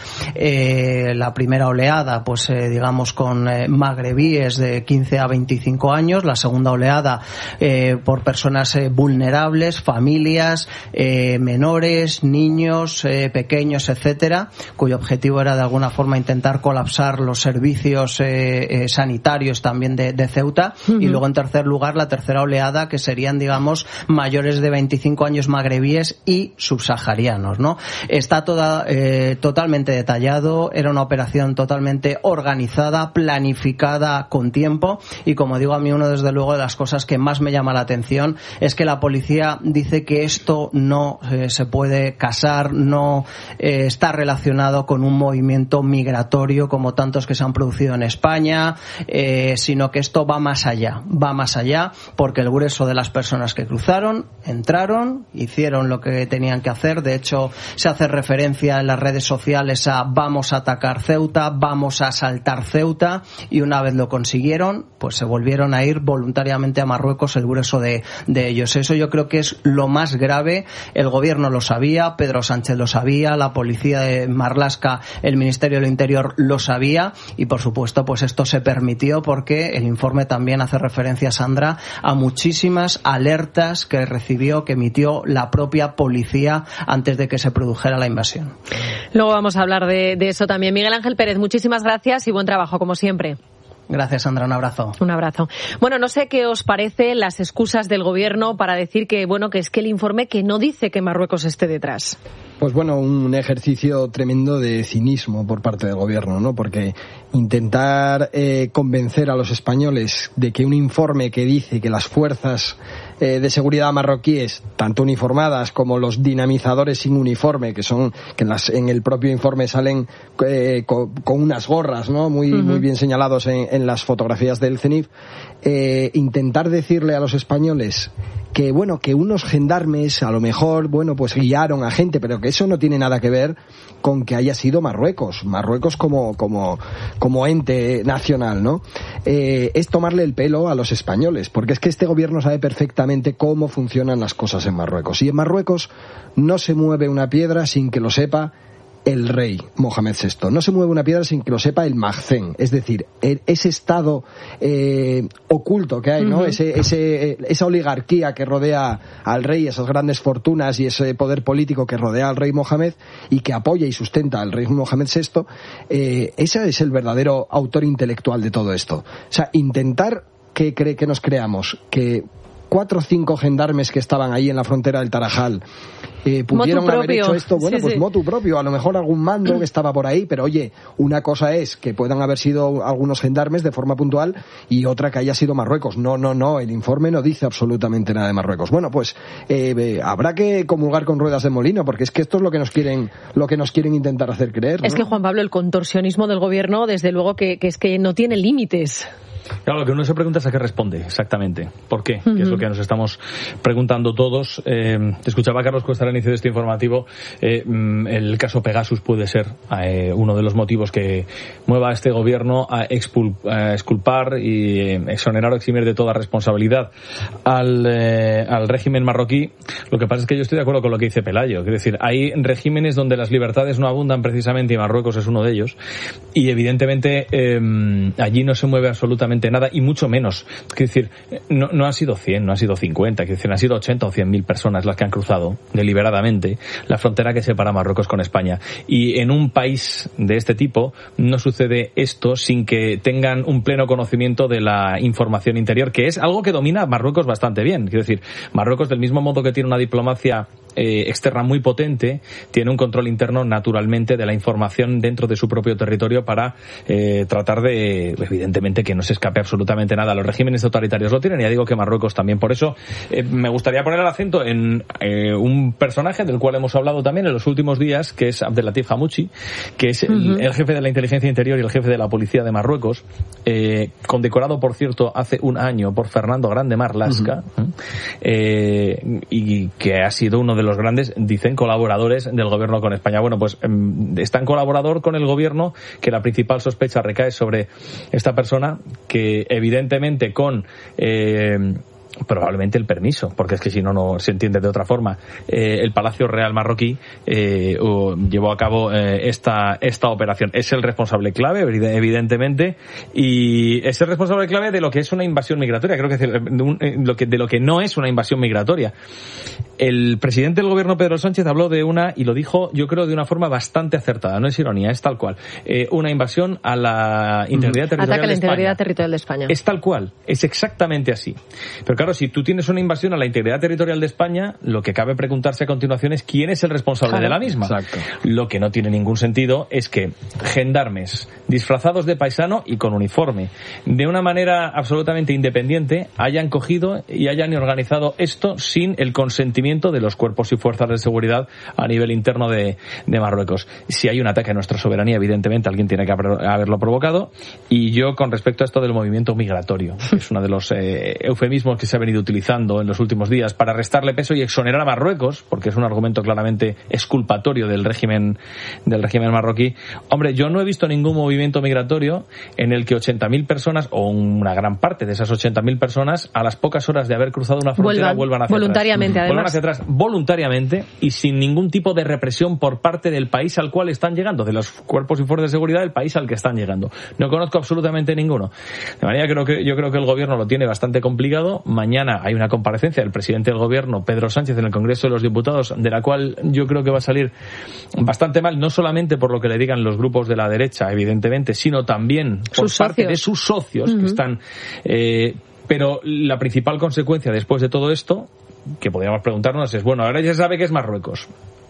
[SPEAKER 3] Eh, la primera oleada, pues eh, digamos con eh, magrebíes de quince a veinticinco años. La segunda oleada eh, por personas eh, vulnerables, familias, eh, menores, niños, eh, pequeños, etcétera, cuyo objetivo era de alguna forma intentar colapsar los servicios eh, eh, sanitarios también de, de Ceuta. Uh-huh. Y luego en tercer lugar la tercera oleada, que serían digamos mayores de veinticinco años magrebíes y subsaharianos, ¿no? Está toda, eh, totalmente detallado, era una operación totalmente organizada, planificada con tiempo y como digo, a mí uno desde luego de las cosas que más me llama la atención es que la policía dice que esto no eh, se puede casar, no eh, está relacionado con un movimiento migratorio como tantos que se han producido en España, eh, sino que esto va más allá, va más allá porque el grueso de las personas que cruzaron, entraron, hicieron lo que tenían que hacer. De hecho, se hace referencia en las redes sociales a vamos a atacar Ceuta, vamos a asaltar Ceuta, y una vez lo consiguieron, pues se volvieron a ir voluntariamente a Marruecos el grueso de, de ellos. Eso yo creo que es lo más grave. El gobierno lo sabía, Pedro Sánchez lo sabía, la policía de Marlaska, el Ministerio del Interior lo sabía y por supuesto pues esto se permitió porque el informe también hace referencia, Sandra, a muchísimas alertas que recibió, que emitió la propia policía antes de que se produjera la invasión.
[SPEAKER 2] Luego vamos a hablar de, de eso también. Miguel Ángel Pérez, muchísimas gracias y buen trabajo como siempre.
[SPEAKER 3] Gracias, Sandra. Un abrazo.
[SPEAKER 2] Un abrazo. Bueno, no sé qué os parece las excusas del gobierno para decir que, bueno, que es que el informe que no dice que Marruecos esté detrás.
[SPEAKER 4] Pues bueno, un ejercicio tremendo de cinismo por parte del gobierno, ¿no? Porque intentar eh, convencer a los españoles de que un informe que dice que las fuerzas eh, de seguridad marroquíes, tanto uniformadas como los dinamizadores sin uniforme, que son que en, las, en el propio informe salen eh, con, con unas gorras, ¿no?, muy, uh-huh. muy bien señalados en, en las fotografías del CENIF, eh, intentar decirle a los españoles que bueno, que unos gendarmes a lo mejor, bueno, pues guiaron a gente, pero que eso no tiene nada que ver con que haya sido Marruecos, Marruecos como como como ente nacional, ¿no? Eh, es tomarle el pelo a los españoles, porque es que este gobierno sabe perfectamente cómo funcionan las cosas en Marruecos, y en Marruecos no se mueve una piedra sin que lo sepa el rey Mohamed sexto. No se mueve una piedra sin que lo sepa el Magzen, es decir, el, ese estado eh, oculto que hay, ¿no? Uh-huh. Ese, ese, esa oligarquía que rodea al rey, esas grandes fortunas y ese poder político que rodea al rey Mohamed y que apoya y sustenta al rey Mohamed sexto, eh, ese es el verdadero autor intelectual de todo esto. O sea, intentar que, cre- que nos creamos que cuatro o cinco gendarmes que estaban ahí en la frontera del Tarajal eh, pudieron haber hecho esto, bueno, sí, pues sí. motu propio, a lo mejor algún mando que estaba por ahí, pero oye, una cosa es que puedan haber sido algunos gendarmes de forma puntual y otra que haya sido Marruecos. No, no, no, el informe no dice absolutamente nada de Marruecos. Bueno, pues eh, eh, habrá que comulgar con ruedas de molino, porque es que esto es lo que nos quieren, lo que nos quieren intentar hacer creer, ¿no?
[SPEAKER 2] Es que, Juan Pablo, el contorsionismo del gobierno, desde luego que, que es que no tiene límites.
[SPEAKER 5] Claro, lo que uno se pregunta es a qué responde exactamente. ¿Por qué? Uh-huh. Que es lo que nos estamos preguntando todos. Eh, escuchaba a Carlos Cuesta al inicio de este informativo. Eh, el caso Pegasus puede ser eh, uno de los motivos que mueva a este gobierno a, expul- a exculpar y eh, exonerar o eximir de toda responsabilidad al, eh, al régimen marroquí. Lo que pasa es que yo estoy de acuerdo con lo que dice Pelayo. Es decir, hay regímenes donde las libertades no abundan precisamente y Marruecos es uno de ellos. Y evidentemente eh, allí no se mueve absolutamente absolutamente nada, y mucho menos. Quiero decir, no, no ha sido cien, no ha sido cincuenta, quiero decir, han sido ochenta o cien mil personas las que han cruzado deliberadamente la frontera que separa Marruecos con España. Y en un país de este tipo no sucede esto sin que tengan un pleno conocimiento de la información interior, que es algo que domina Marruecos bastante bien. Quiero decir, Marruecos, del mismo modo que tiene una diplomacia eh, externa muy potente, tiene un control interno naturalmente de la información dentro de su propio territorio para eh, tratar de, evidentemente, que no se escape absolutamente nada. Los regímenes autoritarios lo tienen, y ya digo que Marruecos también. Por eso eh, me gustaría poner el acento en eh, un personaje del cual hemos hablado también en los últimos días, que es Abdelatif Hamouchi, que es el, uh-huh. el jefe de la inteligencia interior y el jefe de la policía de Marruecos, eh, condecorado, por cierto, hace un año por Fernando Grande Marlaska, uh-huh. eh, y que ha sido uno de los grandes, dicen, colaboradores del gobierno con España. Bueno, pues eh, es tan colaborador con el gobierno que la principal sospecha recae sobre esta persona, que evidentemente con eh, probablemente el permiso, porque es que si no, no se entiende de otra forma, eh, el Palacio Real marroquí eh, uh, llevó a cabo eh, esta esta operación. Es el responsable clave, evidentemente, y es el responsable clave de lo que es una invasión migratoria, creo que es de, un, de, lo que, de lo que no es una invasión migratoria. El presidente del gobierno, Pedro Sánchez, habló de una, y lo dijo, yo creo, de una forma bastante acertada, no es ironía, es tal cual, eh, una invasión a la integridad territorial
[SPEAKER 2] Ataque a la
[SPEAKER 5] de España.
[SPEAKER 2] integridad territorial de España.
[SPEAKER 5] Es tal cual, es exactamente así. Pero claro, si tú tienes una invasión a la integridad territorial de España, lo que cabe preguntarse a continuación es quién es el responsable claro. de la misma.
[SPEAKER 4] Exacto.
[SPEAKER 5] Lo que no tiene ningún sentido es que gendarmes disfrazados de paisano y con uniforme, de una manera absolutamente independiente, hayan cogido y hayan organizado esto sin el consentimiento de los cuerpos y fuerzas de seguridad a nivel interno de, de Marruecos. Si hay un ataque a nuestra soberanía, evidentemente alguien tiene que haberlo provocado. Y yo, con respecto a esto del movimiento migratorio, que es uno de los eh, eufemismos que se ha venido utilizando en los últimos días para restarle peso y exonerar a Marruecos, porque es un argumento claramente exculpatorio del régimen del régimen marroquí. Hombre, yo no he visto ningún movimiento migratorio en el que ochenta mil personas, o una gran parte de esas ochenta mil personas, a las pocas horas de haber cruzado una frontera, vuelvan, vuelvan hacia
[SPEAKER 2] voluntariamente,
[SPEAKER 5] atrás.
[SPEAKER 2] Además.
[SPEAKER 5] Vuelvan hacia atrás voluntariamente y sin ningún tipo de represión por parte del país al cual están llegando, de los cuerpos y fuerzas de seguridad del país al que están llegando. No conozco absolutamente ninguno. De manera que creo que yo creo que el gobierno lo tiene bastante complicado. Mañana hay una comparecencia del presidente del gobierno, Pedro Sánchez, en el Congreso de los Diputados, de la cual yo creo que va a salir bastante mal, no solamente por lo que le digan los grupos de la derecha, evidentemente, sino también por
[SPEAKER 2] sus
[SPEAKER 5] parte
[SPEAKER 2] socios.
[SPEAKER 5] de sus socios, uh-huh. que están... Eh, pero la principal consecuencia después de todo esto, que podríamos preguntarnos, es, bueno, ahora ya se sabe que es Marruecos.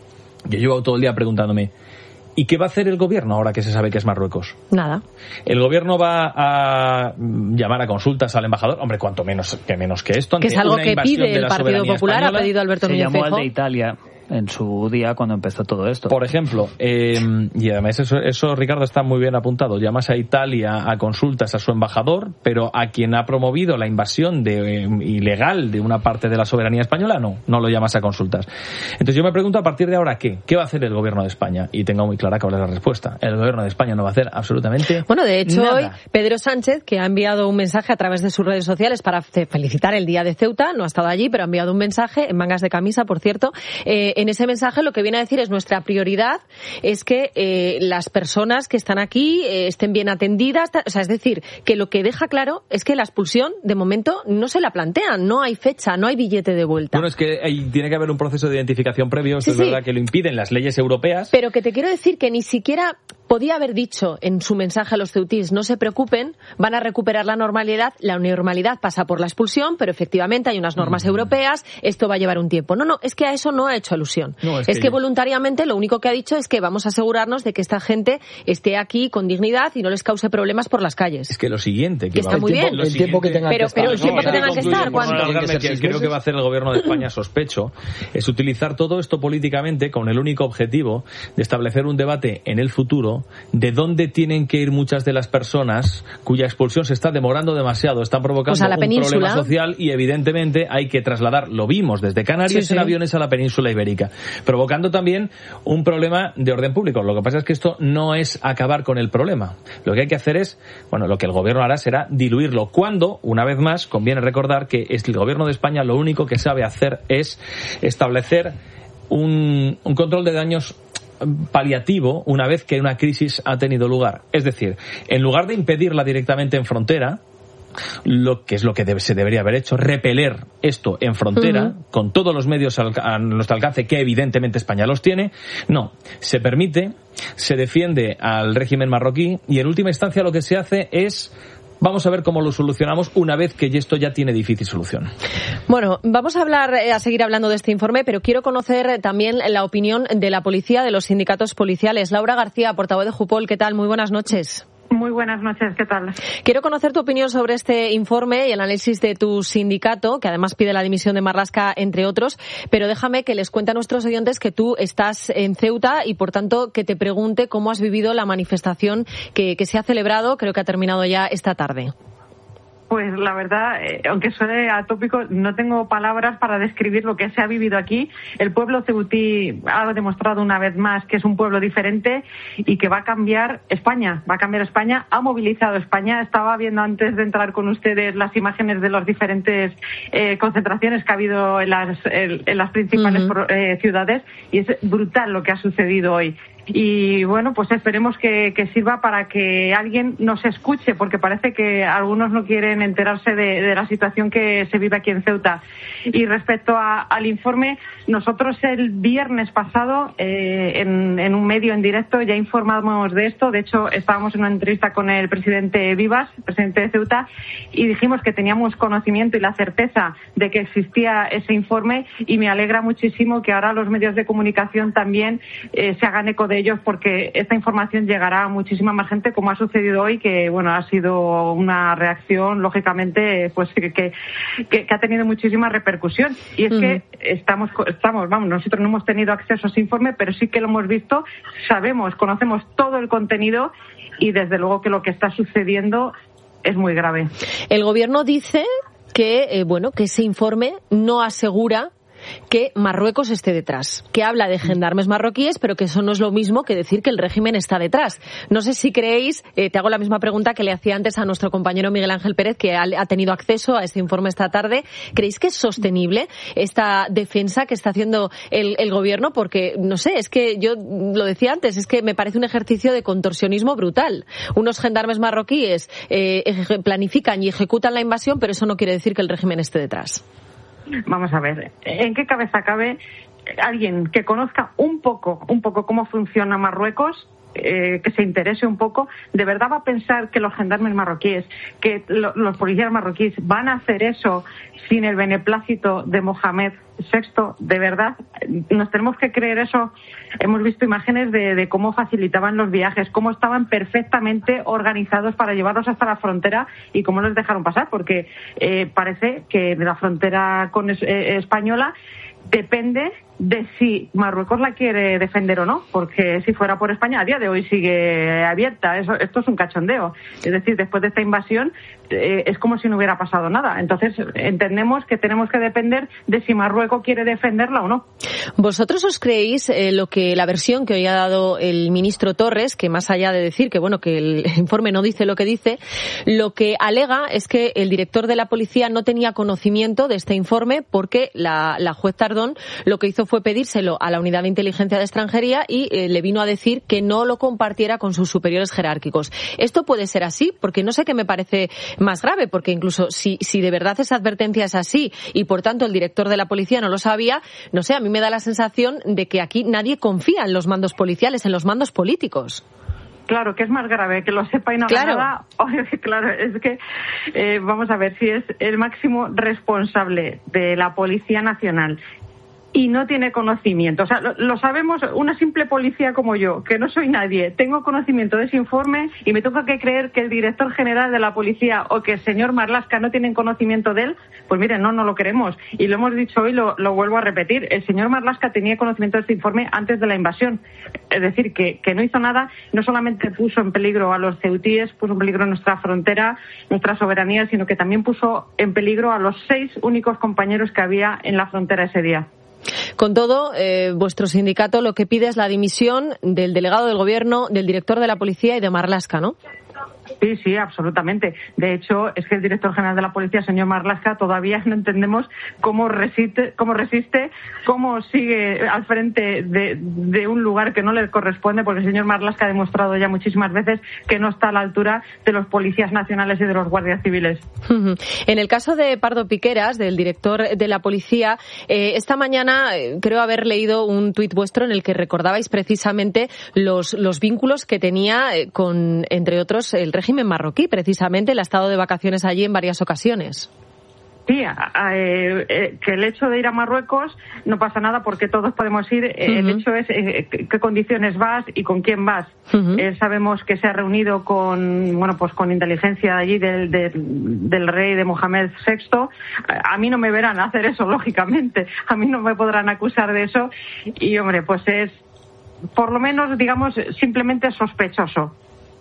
[SPEAKER 5] Yo llevo todo el día preguntándome, ¿y qué va a hacer el gobierno ahora que se sabe que es Marruecos?
[SPEAKER 2] Nada.
[SPEAKER 5] ¿El gobierno va a llamar a consultas al embajador? Hombre, cuanto menos que menos que esto.
[SPEAKER 2] Que es algo que pide el Partido Popular, ha pedido Alberto Núñez Feijóo.
[SPEAKER 20] Se llamó al de Italia en su día cuando empezó todo esto.
[SPEAKER 5] Por ejemplo, eh, y además eso, eso, Ricardo, está muy bien apuntado. Llamas a Italia a consultas a su embajador, pero a quien ha promovido la invasión de, eh, ilegal de una parte de la soberanía española, no, no lo llamas a consultas. Entonces yo me pregunto, a partir de ahora, ¿qué? ¿Qué va a hacer el gobierno de España? Y tengo muy clara cuál es la respuesta. El gobierno de España no va a hacer absolutamente
[SPEAKER 2] Bueno, de hecho,
[SPEAKER 5] nada.
[SPEAKER 2] Hoy Pedro Sánchez, que ha enviado un mensaje a través de sus redes sociales para felicitar el Día de Ceuta, no ha estado allí, pero ha enviado un mensaje, en mangas de camisa, por cierto. Eh, en ese mensaje lo que viene a decir es: nuestra prioridad es que eh, las personas que están aquí eh, estén bien atendidas. O sea, es decir, que lo que deja claro es que la expulsión, de momento, no se la plantean. No hay fecha, no hay billete de vuelta.
[SPEAKER 5] Bueno, es que hay, tiene que haber un proceso de identificación previo. Esto
[SPEAKER 2] sí,
[SPEAKER 5] es
[SPEAKER 2] sí.
[SPEAKER 5] verdad que lo impiden las leyes europeas.
[SPEAKER 2] Pero que te quiero decir que ni siquiera podía haber dicho en su mensaje a los ceutíes: no se preocupen, van a recuperar la normalidad. La normalidad pasa por la expulsión, pero efectivamente hay unas normas mm. europeas, esto va a llevar un tiempo. No, no, es que a eso no ha hecho alusión.
[SPEAKER 5] No, es,
[SPEAKER 2] es
[SPEAKER 5] que,
[SPEAKER 2] que
[SPEAKER 5] yo...
[SPEAKER 2] voluntariamente lo único que ha dicho es que vamos a asegurarnos de que esta gente esté aquí con dignidad y no les cause problemas por las calles.
[SPEAKER 5] Es que lo siguiente... Que,
[SPEAKER 2] que está
[SPEAKER 5] va,
[SPEAKER 2] muy
[SPEAKER 5] el
[SPEAKER 2] bien.
[SPEAKER 5] Tiempo,
[SPEAKER 4] el tiempo que tenga
[SPEAKER 2] pero,
[SPEAKER 4] que estar.
[SPEAKER 2] Pero el tiempo no, que tenga que estar, ¿cuánto?
[SPEAKER 5] No, que creo que va a hacer el gobierno de España, sospecho, es utilizar todo esto políticamente con el único objetivo de establecer un debate en el futuro de dónde tienen que ir muchas de las personas cuya expulsión se está demorando demasiado, están provocando
[SPEAKER 2] pues a la
[SPEAKER 5] un
[SPEAKER 2] península.
[SPEAKER 5] problema social y evidentemente hay que trasladar, lo vimos desde Canarias sí, sí. en aviones a la península ibérica, provocando también un problema de orden público. Lo que pasa es que esto no es acabar con el problema. Lo que hay que hacer es, bueno, lo que el gobierno hará será diluirlo. Cuando, una vez más, conviene recordar que el gobierno de España lo único que sabe hacer es establecer un, un control de daños paliativo una vez que una crisis ha tenido lugar. Es decir, en lugar de impedirla directamente en frontera, lo que es lo que debe, se debería haber hecho, repeler esto en frontera, uh-huh. con todos los medios al, a nuestro alcance, que evidentemente España los tiene. No, se permite, se defiende al régimen marroquí y en última instancia lo que se hace es... Vamos a ver cómo lo solucionamos una vez que esto ya tiene difícil solución.
[SPEAKER 2] Bueno, vamos a hablar, a seguir hablando de este informe, pero quiero conocer también la opinión de la policía, de los sindicatos policiales. Laura García, portavoz de Jupol, ¿qué tal? Muy buenas noches.
[SPEAKER 1] Muy buenas noches, ¿qué tal?
[SPEAKER 2] Quiero conocer tu opinión sobre este informe y el análisis de tu sindicato, que además pide la dimisión de Marlaska, entre otros, pero déjame que les cuente a nuestros oyentes que tú estás en Ceuta y, por tanto, que te pregunte cómo has vivido la manifestación que, que se ha celebrado, creo que ha terminado ya esta tarde.
[SPEAKER 1] Pues la verdad, eh, aunque suene atópico, no tengo palabras para describir lo que se ha vivido aquí. El pueblo ceutí ha demostrado una vez más que es un pueblo diferente y que va a cambiar España. Va a cambiar España, ha movilizado España. Estaba viendo antes de entrar con ustedes las imágenes de las diferentes eh, concentraciones que ha habido en las, en, en las principales uh-huh. eh, ciudades y es brutal lo que ha sucedido hoy. Y bueno, pues esperemos que, que sirva para que alguien nos escuche, porque parece que algunos no quieren enterarse de, de la situación que se vive aquí en Ceuta. Y respecto a, al informe, nosotros el viernes pasado, eh, en, en un medio en directo, ya informamos de esto. De hecho, estábamos en una entrevista con el presidente Vivas, presidente de Ceuta, y dijimos que teníamos conocimiento y la certeza de que existía ese informe, y me alegra muchísimo que ahora los medios de comunicación también eh, se hagan eco de ellos, porque esta información llegará a muchísima más gente, como ha sucedido hoy, que bueno, ha sido una reacción lógicamente pues que, que, que ha tenido muchísima repercusión. Y es uh-huh. que estamos, estamos, vamos, nosotros no hemos tenido acceso a ese informe, pero sí que lo hemos visto, sabemos, conocemos todo el contenido y desde luego que lo que está sucediendo es muy grave.
[SPEAKER 2] El gobierno dice que eh, bueno, que ese informe no asegura que Marruecos esté detrás, que habla de gendarmes marroquíes, pero que eso no es lo mismo que decir que el régimen está detrás. No sé si creéis, eh, te hago la misma pregunta que le hacía antes a nuestro compañero Miguel Ángel Pérez, que ha, ha tenido acceso a este informe esta tarde. ¿Creéis que es sostenible esta defensa que está haciendo el, el gobierno? Porque, no sé, es que yo lo decía antes, es que me parece un ejercicio de contorsionismo brutal. Unos gendarmes marroquíes eh, planifican y ejecutan la invasión, pero eso no quiere decir que el régimen esté detrás.
[SPEAKER 1] Vamos a ver, ¿en qué cabeza cabe alguien que conozca un poco, un poco cómo funciona Marruecos, eh, que se interese un poco, de verdad va a pensar que los gendarmes marroquíes, que lo, los policías marroquíes van a hacer eso sin el beneplácito de Mohamed sexto? De verdad, nos tenemos que creer eso. Hemos visto imágenes de, de cómo facilitaban los viajes, cómo estaban perfectamente organizados para llevarlos hasta la frontera y cómo los dejaron pasar, porque eh, parece que de la frontera con es, eh, española depende de si Marruecos la quiere defender o no, porque si fuera por España a día de hoy sigue abierta. Eso, esto es un cachondeo. Es decir, después de esta invasión eh, es como si no hubiera pasado nada. Entonces entendemos que tenemos que depender de si Marruecos quiere defenderla o no.
[SPEAKER 2] ¿Vosotros os creéis eh, lo que la versión que hoy ha dado el ministro Torres, que más allá de decir que bueno que el informe no dice lo que dice, lo que alega es que el director de la policía no tenía conocimiento de este informe porque la, la juez Tardón lo que hizo fue pedírselo a la Unidad de Inteligencia de Extranjería y eh, le vino a decir que no lo compartiera con sus superiores jerárquicos. ¿Esto puede ser así? Porque no sé qué me parece más grave, porque incluso si, si de verdad esa advertencia es así y por tanto el director de la policía no lo sabía, no sé, a mí me da la sensación de que aquí nadie confía en los mandos policiales, en los mandos políticos.
[SPEAKER 1] Claro, que es más grave, que lo sepa y no haga nada. Claro, es que eh, vamos a ver si es el máximo responsable de la Policía Nacional y no tiene conocimiento. O sea, lo, lo sabemos, una simple policía como yo, que no soy nadie, tengo conocimiento de ese informe y me tengo que creer que el director general de la policía o que el señor Marlaska no tienen conocimiento de él. Pues miren, no, no lo queremos. Y lo hemos dicho hoy, lo, lo vuelvo a repetir. El señor Marlaska tenía conocimiento de este informe antes de la invasión. Es decir, que, que no hizo nada, no solamente puso en peligro a los ceutíes, puso en peligro nuestra frontera, nuestra soberanía, sino que también puso en peligro a los seis únicos compañeros que había en la frontera ese día.
[SPEAKER 2] Con todo, eh, vuestro sindicato lo que pide es la dimisión del delegado del gobierno, del director de la policía y de Marlaska, ¿no?
[SPEAKER 1] Sí, sí, absolutamente. De hecho, es que el director general de la policía, señor Marlaska, todavía no entendemos cómo resiste, cómo resiste, cómo sigue al frente de, de un lugar que no le corresponde, porque el señor Marlaska ha demostrado ya muchísimas veces que no está a la altura de los policías nacionales y de los guardias civiles.
[SPEAKER 2] En el caso de Pardo Piqueras, del director de la policía, eh, esta mañana eh, creo haber leído un tuit vuestro en el que recordabais precisamente los, los vínculos que tenía eh, con, entre otros, el régimen marroquí. Precisamente, él ha estado de vacaciones allí en varias ocasiones.
[SPEAKER 1] Sí, eh, eh, que el hecho de ir a Marruecos no pasa nada porque todos podemos ir. Eh, uh-huh. El hecho es eh, qué condiciones vas y con quién vas. Uh-huh. Eh, sabemos que se ha reunido con, bueno, pues con inteligencia allí del, del, del rey de Mohamed sexto. A, a mí no me verán hacer eso, lógicamente. A mí no me podrán acusar de eso. Y, hombre, pues es, por lo menos, digamos, simplemente sospechoso.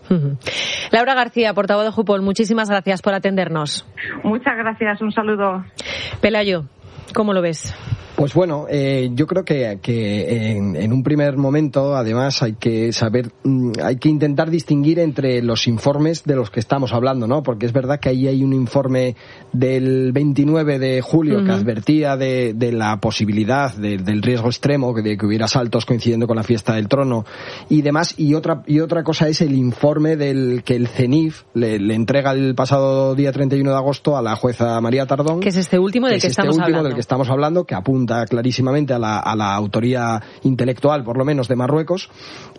[SPEAKER 2] Laura García, portavoz de Jupol, muchísimas gracias por atendernos.
[SPEAKER 1] Muchas gracias, un saludo.
[SPEAKER 2] Pelayo, ¿cómo lo ves?
[SPEAKER 4] Pues bueno, eh, yo creo que, que en, en un primer momento, además, hay que saber, hay que intentar distinguir entre los informes de los que estamos hablando, ¿no? Porque es verdad que ahí hay un informe del veintinueve de julio uh-huh. que advertía de, de la posibilidad de, del riesgo extremo, de que hubiera saltos coincidiendo con la fiesta del trono y demás. Y otra y otra cosa es el informe del que el CENIF le, le entrega el pasado día treinta y uno de agosto a la jueza María Tardón.
[SPEAKER 2] Que es este último del que,
[SPEAKER 4] que es
[SPEAKER 2] estamos
[SPEAKER 4] este último
[SPEAKER 2] hablando.
[SPEAKER 4] del que estamos hablando, que apunta clarísimamente a la, a la autoría intelectual, por lo menos, de Marruecos.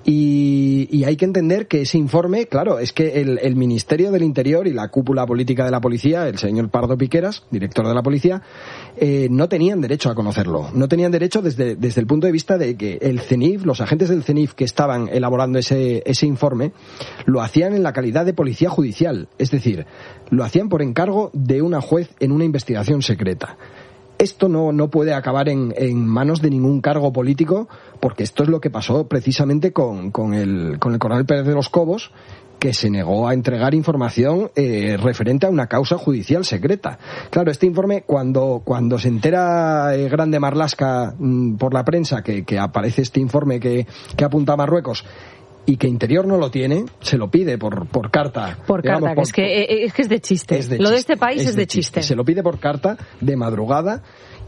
[SPEAKER 4] Y, y hay que entender que ese informe, claro, es que el, el Ministerio del Interior y la cúpula política de la policía, el señor Pardo Piqueras, director de la policía, eh, no tenían derecho a conocerlo. No tenían derecho desde, desde el punto de vista de que el CENIF, los agentes del CENIF que estaban elaborando ese, ese informe, lo hacían en la calidad de policía judicial. Es decir, lo hacían por encargo de una juez en una investigación secreta. Esto no, no puede acabar en, en manos de ningún cargo político, porque esto es lo que pasó precisamente con, con, el, con el coronel Pérez de los Cobos, que se negó a entregar información eh, referente a una causa judicial secreta. Claro, este informe, cuando, cuando se entera eh, Grande Marlaska mmm, por la prensa que, que aparece este informe que, que apunta a Marruecos, y que Interior no lo tiene, se lo pide por, por carta.
[SPEAKER 2] Por digamos, carta, por, es, que, es que es de chiste.
[SPEAKER 4] Es de
[SPEAKER 2] lo
[SPEAKER 4] chiste,
[SPEAKER 2] de este país es,
[SPEAKER 4] es
[SPEAKER 2] de,
[SPEAKER 4] de
[SPEAKER 2] chiste.
[SPEAKER 4] chiste. Se lo pide por carta, de madrugada.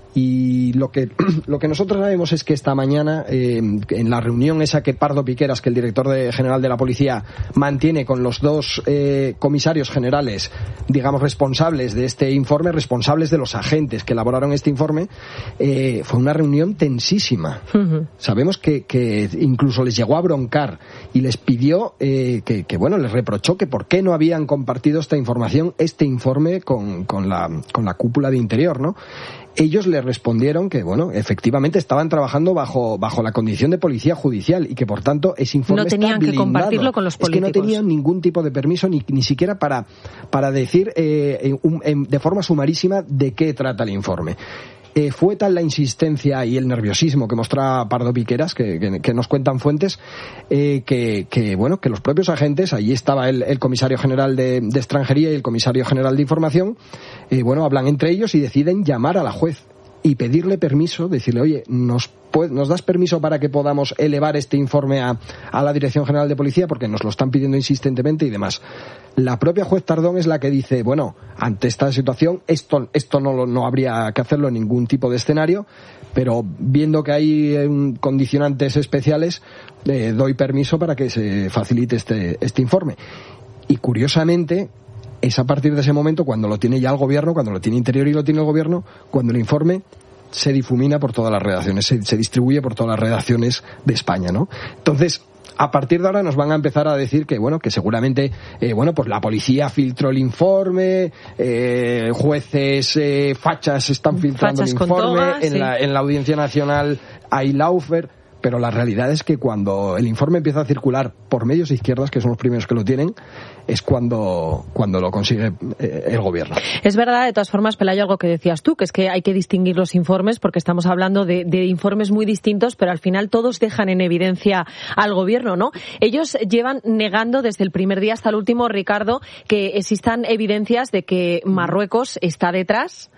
[SPEAKER 4] Y lo que lo que nosotros sabemos es que esta mañana, eh, en la reunión esa que Pardo Piqueras, que el director de, general de la policía, mantiene con los dos eh, comisarios generales, digamos, responsables de este informe, responsables de los agentes que elaboraron este informe, eh, fue una reunión tensísima. Uh-huh. Sabemos que, que incluso les llegó a broncar y les pidió eh, que, que, bueno, les reprochó que por qué no habían compartido esta información, este informe con, con la, con la cúpula de Interior, ¿no? Ellos le respondieron que, bueno, efectivamente estaban trabajando bajo bajo la condición de policía judicial y que, por tanto, ese informe
[SPEAKER 2] no tenían
[SPEAKER 4] está
[SPEAKER 2] que compartirlo con los políticos.
[SPEAKER 4] Es que no tenían ningún tipo de permiso ni, ni siquiera para, para decir eh, un, en, de forma sumarísima de qué trata el informe. Eh, fue tal la insistencia y el nerviosismo que mostraba Pardo Piqueras, que, que, que nos cuentan fuentes, eh, que, que bueno, que los propios agentes, allí estaba el, el comisario general de, de extranjería y el comisario general de información, eh, bueno, hablan entre ellos y deciden llamar a la juez y pedirle permiso, decirle, oye, nos ¿nos das permiso para que podamos elevar este informe a, a la Dirección General de Policía? Porque nos lo están pidiendo insistentemente y demás. La propia juez Tardón es la que dice, bueno, ante esta situación, esto, esto no, no habría que hacerlo en ningún tipo de escenario, pero viendo que hay um, condicionantes especiales, eh, doy permiso para que se facilite este, este informe. Y curiosamente, es a partir de ese momento, cuando lo tiene ya el gobierno, cuando lo tiene Interior y lo tiene el gobierno, cuando el informe se difumina por todas las redacciones, se, se distribuye por todas las redacciones de España, ¿no? Entonces, a partir de ahora nos van a empezar a decir que, bueno, que seguramente, eh, bueno, pues la policía filtró el informe, eh, jueces eh, fachas están filtrando fachas el informe, toma, en, sí. la, en la Audiencia Nacional hay laufer, pero la realidad es que cuando el informe empieza a circular por medios de izquierdas, que son los primeros que lo tienen, es cuando, cuando lo consigue eh, el gobierno.
[SPEAKER 2] Es verdad, de todas formas, Pelayo, algo que decías tú, que es que hay que distinguir los informes, porque estamos hablando de, de informes muy distintos, pero al final todos dejan en evidencia al gobierno, ¿no? Ellos llevan negando desde el primer día hasta el último, Ricardo, que existan evidencias de que Marruecos está detrás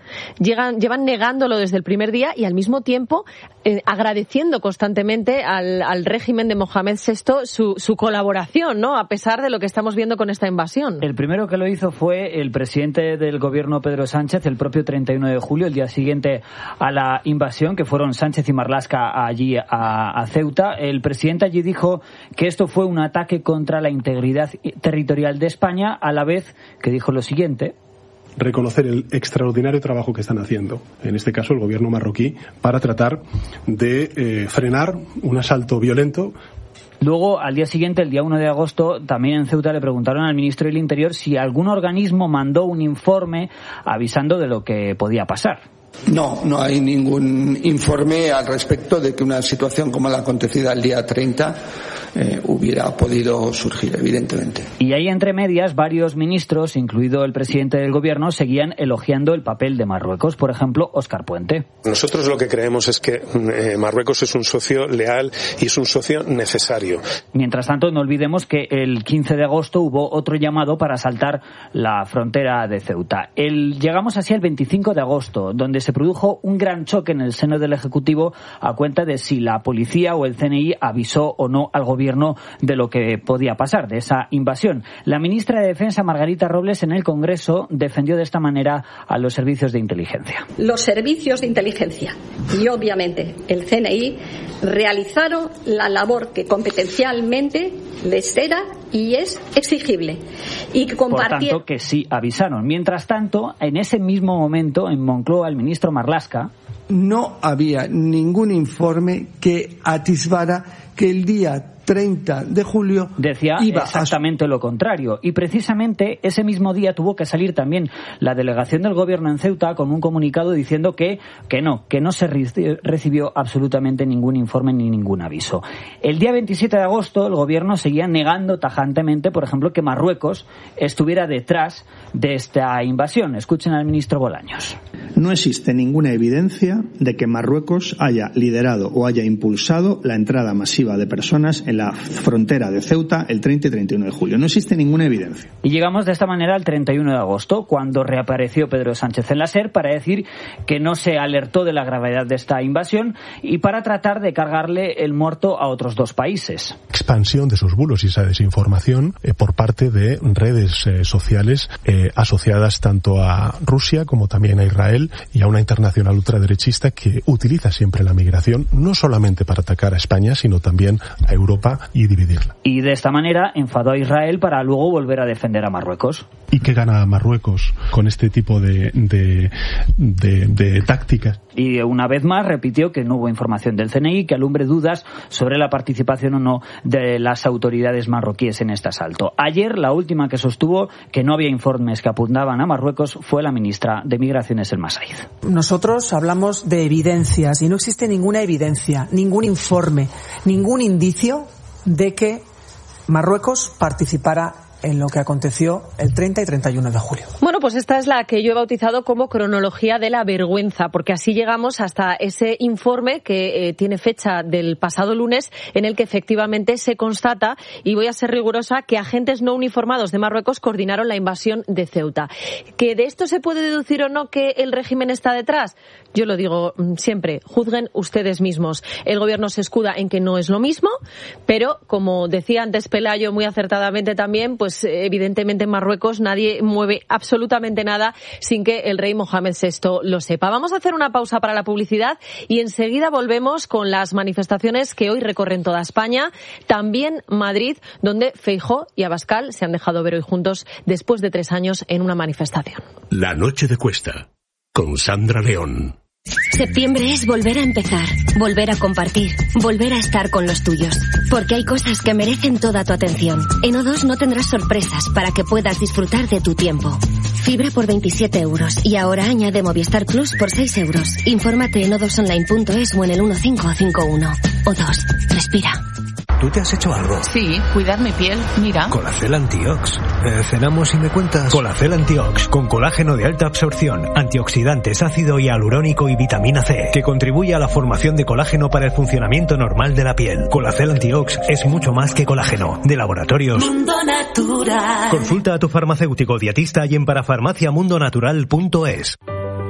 [SPEAKER 2] llegan, llevan negándolo desde el primer día y al mismo tiempo eh, agradeciendo constantemente al, al régimen de Mohamed sexto su, su colaboración, ¿no? A pesar de lo que estamos viendo con esta invasión.
[SPEAKER 20] El primero que lo hizo fue el presidente del gobierno, Pedro Sánchez, el propio treinta y uno de julio, el día siguiente a la invasión, que fueron Sánchez y Marlaska allí a, a Ceuta. El presidente allí dijo que esto fue un ataque contra la integridad territorial de España, a la vez que dijo lo siguiente:
[SPEAKER 6] reconocer el extraordinario trabajo que están haciendo, en este caso el gobierno marroquí, para tratar de eh, frenar un asalto violento.
[SPEAKER 20] Luego, al día siguiente, el día uno de agosto, también en Ceuta le preguntaron al ministro del Interior si algún organismo mandó un informe avisando de lo que podía pasar.
[SPEAKER 22] No, no hay ningún informe al respecto de que una situación como la acontecida el día treinta eh, hubiera podido surgir, evidentemente.
[SPEAKER 20] Y ahí, entre medias, varios ministros, incluido el presidente del gobierno, seguían elogiando el papel de Marruecos. Por ejemplo, Óscar Puente.
[SPEAKER 23] Nosotros lo que creemos es que eh, Marruecos es un socio leal y es un socio necesario.
[SPEAKER 20] Mientras tanto, no olvidemos que el quince de agosto hubo otro llamado para asaltar la frontera de Ceuta. El, llegamos así al veinticinco de agosto, donde se produjo un gran choque en el seno del Ejecutivo a cuenta de si la policía o el C N I avisó o no al gobierno de lo que podía pasar, de esa invasión. La ministra de Defensa, Margarita Robles, en el Congreso defendió de esta manera a los servicios de inteligencia.
[SPEAKER 24] Los servicios de inteligencia y, obviamente, el C N I realizaron la labor que competencialmente les era y es exigible. Y que compartieron...
[SPEAKER 20] Por tanto, que sí avisaron. Mientras tanto, en ese mismo momento, en Moncloa, el ministro Marlaska...
[SPEAKER 22] No había ningún informe que atisbara que el día treinta de julio
[SPEAKER 20] decía
[SPEAKER 22] iba
[SPEAKER 20] exactamente
[SPEAKER 22] a...
[SPEAKER 20] lo contrario, y precisamente ese mismo día tuvo que salir también la delegación del gobierno en Ceuta con un comunicado diciendo que, que no, que no se recibió absolutamente ningún informe ni ningún aviso. El día veintisiete de agosto el gobierno seguía negando tajantemente, por ejemplo, que Marruecos estuviera detrás de esta invasión. Escuchen al ministro Bolaños.
[SPEAKER 25] No existe ninguna evidencia de que Marruecos haya liderado o haya impulsado la entrada masiva de personas en la frontera de Ceuta el treinta y treinta y uno de julio. No existe ninguna evidencia.
[SPEAKER 20] Y llegamos de esta manera al treinta y uno de agosto, cuando reapareció Pedro Sánchez en la SER para decir que no se alertó de la gravedad de esta invasión y para tratar de cargarle el muerto a otros dos países.
[SPEAKER 26] Expansión de esos bulos y esa desinformación eh, por parte de redes eh, sociales eh, asociadas tanto a Rusia como también a Israel y a una internacional ultraderechista que utiliza siempre la migración no solamente para atacar a España, sino también a Europa y dividirla.
[SPEAKER 20] Y de esta manera enfadó a Israel para luego volver a defender a Marruecos.
[SPEAKER 26] ¿Y qué gana Marruecos con este tipo de, de, de, de tácticas?
[SPEAKER 20] Y una vez más repitió que no hubo información del C N I que alumbre dudas sobre la participación o no de las autoridades marroquíes en este asalto. Ayer, la última que sostuvo que no había informes que apuntaban a Marruecos fue la ministra de Migraciones, Elma Saíz.
[SPEAKER 27] Nosotros hablamos de evidencias y no existe ninguna evidencia, ningún informe, ningún indicio de que Marruecos participara en lo que aconteció el treinta y treinta y uno de julio.
[SPEAKER 2] Bueno, pues esta es la que yo he bautizado como cronología de la vergüenza, porque así llegamos hasta ese informe que eh, tiene fecha del pasado lunes, en el que efectivamente se constata, y voy a ser rigurosa, que agentes no uniformados de Marruecos coordinaron la invasión de Ceuta. ¿Que de esto se puede deducir o no que el régimen está detrás? Yo lo digo siempre, juzguen ustedes mismos. El gobierno se escuda en que no es lo mismo, pero como decía antes Pelayo muy acertadamente también, pues evidentemente en Marruecos nadie mueve absolutamente nada sin que el rey Mohamed sexto lo sepa. Vamos a hacer una pausa para la publicidad y enseguida volvemos con las manifestaciones que hoy recorren toda España, también Madrid, donde Feijóo y Abascal se han dejado ver hoy juntos después de tres años en una manifestación.
[SPEAKER 7] La noche de Cuesta, con Sandra León.
[SPEAKER 28] Septiembre es volver a empezar, volver a compartir, volver a estar con los tuyos. Porque hay cosas que merecen toda tu atención. En O dos no tendrás sorpresas para que puedas disfrutar de tu tiempo. Fibra por veintisiete euros y ahora añade Movistar Plus por seis euros. Infórmate en o dos online punto es o en el uno cinco cinco uno. O dos, respira.
[SPEAKER 29] ¿Tú te has hecho algo?
[SPEAKER 30] Sí, cuidar mi piel, mira.
[SPEAKER 29] Colacel Antiox. Eh, cenamos y me cuentas. Colacel Antiox, con colágeno de alta absorción, antioxidantes, ácido hialurónico y vitamina C, que contribuye a la formación de colágeno para el funcionamiento normal de la piel. Colacel Antiox es mucho más que colágeno. De Laboratorios
[SPEAKER 31] Mundo Natural.
[SPEAKER 29] Consulta a tu farmacéutico dietista y en parafarmaciamundonatural punto es.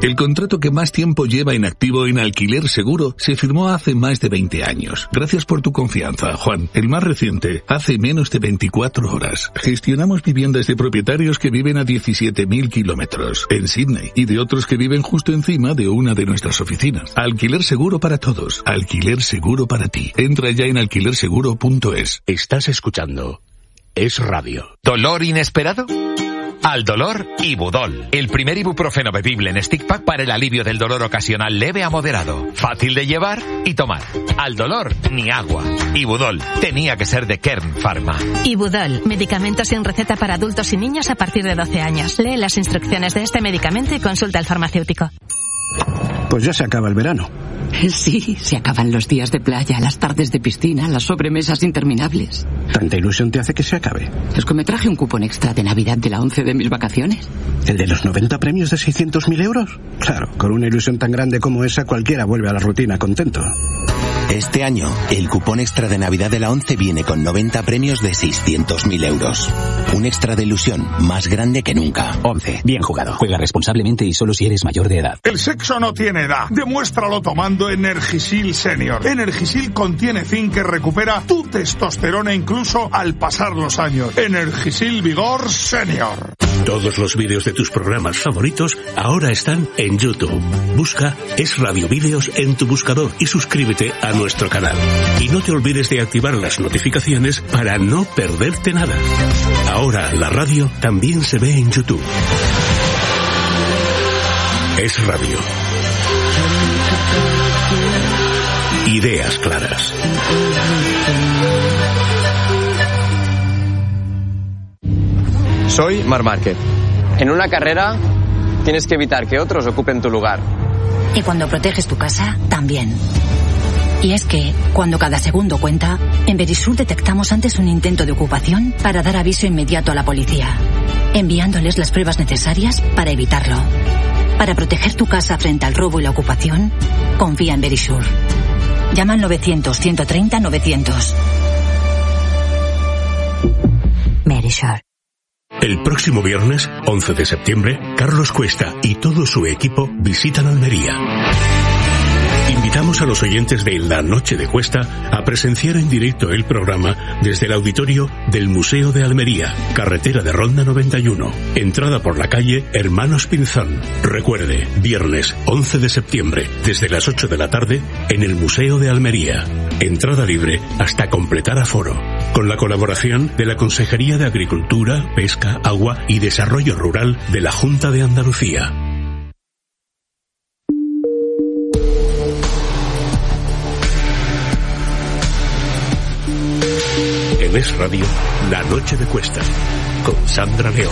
[SPEAKER 8] El contrato que más tiempo lleva en activo en Alquiler Seguro se firmó hace más de veinte años. Gracias por tu confianza, Juan. El más reciente, hace menos de veinticuatro horas. Gestionamos viviendas de propietarios que viven a diecisiete mil kilómetros en Sydney y de otros que viven justo encima de una de nuestras oficinas. Alquiler Seguro para todos. Alquiler Seguro para ti. Entra ya en alquiler seguro punto es.
[SPEAKER 9] Estás escuchando Es Radio. ¿Dolor inesperado? Al dolor, Ibudol, el primer ibuprofeno bebible en stick pack para el alivio del dolor ocasional leve a moderado, fácil de llevar y tomar. Al dolor, ni agua. Ibudol, tenía que ser de Kern Pharma.
[SPEAKER 10] Ibudol, medicamento sin receta para adultos y niños a partir de doce años. Lee las instrucciones de este medicamento y consulta al farmacéutico.
[SPEAKER 11] Pues ya se acaba el verano.
[SPEAKER 12] Sí, se acaban los días de playa, las tardes de piscina, las sobremesas interminables.
[SPEAKER 11] ¿Tanta ilusión te hace que se acabe?
[SPEAKER 12] Es que me traje un cupón extra de Navidad de la once de mis vacaciones.
[SPEAKER 11] ¿El de los noventa premios de seiscientos mil euros? Claro, con una ilusión tan grande como esa cualquiera vuelve a la rutina contento.
[SPEAKER 13] Este año, el cupón extra de Navidad de la once viene con noventa premios de seiscientos mil euros. Un extra de ilusión más grande que nunca.
[SPEAKER 14] once. Bien jugado. Juega responsablemente y solo si eres mayor de edad.
[SPEAKER 16] El sexo no tiene edad. Demuéstralo tomando Energisil Senior. Energisil contiene zinc que recupera tu testosterona incluso al pasar los años. Energisil Vigor Senior.
[SPEAKER 7] Todos los vídeos de tus programas favoritos ahora están en YouTube. Busca Es Radio Vídeos en tu buscador y suscríbete a nuestro canal. Y no te olvides de activar las notificaciones para no perderte nada. Ahora la radio también se ve en YouTube. Es Radio. Ideas claras.
[SPEAKER 17] Soy Marc Márquez. En una carrera tienes que evitar que otros ocupen tu lugar.
[SPEAKER 18] Y cuando proteges tu casa, también. Y es que, cuando cada segundo cuenta, en Verisur detectamos antes un intento de ocupación para dar aviso inmediato a la policía, enviándoles las pruebas necesarias para evitarlo. Para proteger tu casa frente al robo y la ocupación, confía en Verisur. Llama al novecientos, ciento treinta, novecientos. Verisur.
[SPEAKER 7] El próximo viernes, once de septiembre, Carlos Cuesta y todo su equipo visitan Almería. Invitamos a los oyentes de La Noche de Cuesta a presenciar en directo el programa desde el auditorio del Museo de Almería, carretera de Ronda noventa y uno, entrada por la calle Hermanos Pinzón. Recuerde, viernes once de septiembre, desde las ocho de la tarde, en el Museo de Almería. Entrada libre hasta completar aforo. Con la colaboración de la Consejería de Agricultura, Pesca, Agua y Desarrollo Rural de la Junta de Andalucía. En Es Radio, La Noche de Cuesta, con Sandra León.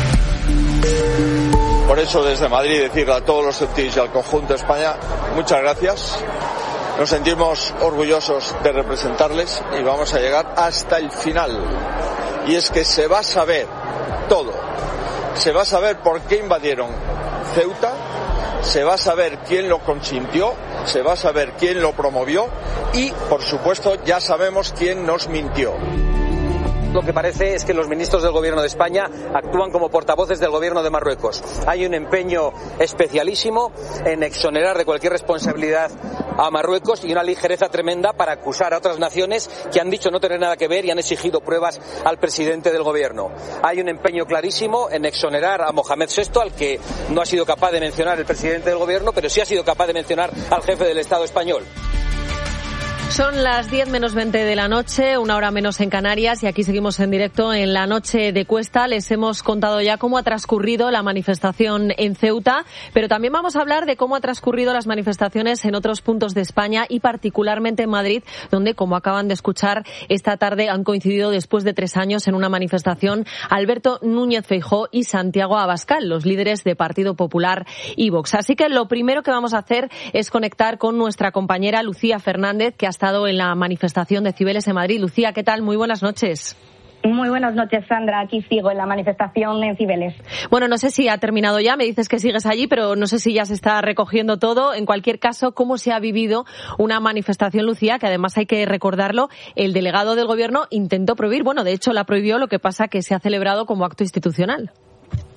[SPEAKER 31] Por eso desde Madrid decirle a todos los ceutíes y al conjunto de España, muchas gracias. Nos sentimos orgullosos de representarles y vamos a llegar hasta el final. Y es que se va a saber todo. Se va a saber por qué invadieron Ceuta, se va a saber quién lo consintió, se va a saber quién lo promovió y, por supuesto, ya sabemos quién nos mintió.
[SPEAKER 32] Lo que parece es que los ministros del Gobierno de España actúan como portavoces del Gobierno de Marruecos. Hay un empeño especialísimo en exonerar de cualquier responsabilidad a Marruecos y una ligereza tremenda para acusar a otras naciones que han dicho no tener nada que ver y han exigido pruebas al presidente del Gobierno. Hay un empeño clarísimo en exonerar a Mohamed sexto, al que no ha sido capaz de mencionar el presidente del Gobierno, pero sí ha sido capaz de mencionar al jefe del Estado español.
[SPEAKER 2] Son las diez menos veinte de la noche, una hora menos en Canarias, y aquí seguimos en directo en La Noche de Cuesta. Les hemos contado ya cómo ha transcurrido la manifestación en Ceuta, pero también vamos a hablar de cómo ha transcurrido las manifestaciones en otros puntos de España y particularmente en Madrid, donde, como acaban de escuchar, esta tarde han coincidido después de tres años en una manifestación Alberto Núñez Feijóo y Santiago Abascal, los líderes de Partido Popular y Vox. Así que lo primero que vamos a hacer es conectar con nuestra compañera Lucía Fernández, que ha estado en la manifestación de Cibeles en Madrid. Lucía, ¿qué tal? Muy buenas noches.
[SPEAKER 33] Muy buenas noches, Sandra. Aquí sigo en la manifestación en Cibeles.
[SPEAKER 2] Bueno, no sé si ha terminado ya, me dices que sigues allí, pero no sé si ya se está recogiendo todo. En cualquier caso, ¿cómo se ha vivido una manifestación, Lucía? Que además hay que recordarlo, el delegado del Gobierno intentó prohibir, bueno, de hecho la prohibió, lo que pasa que se ha celebrado como acto institucional.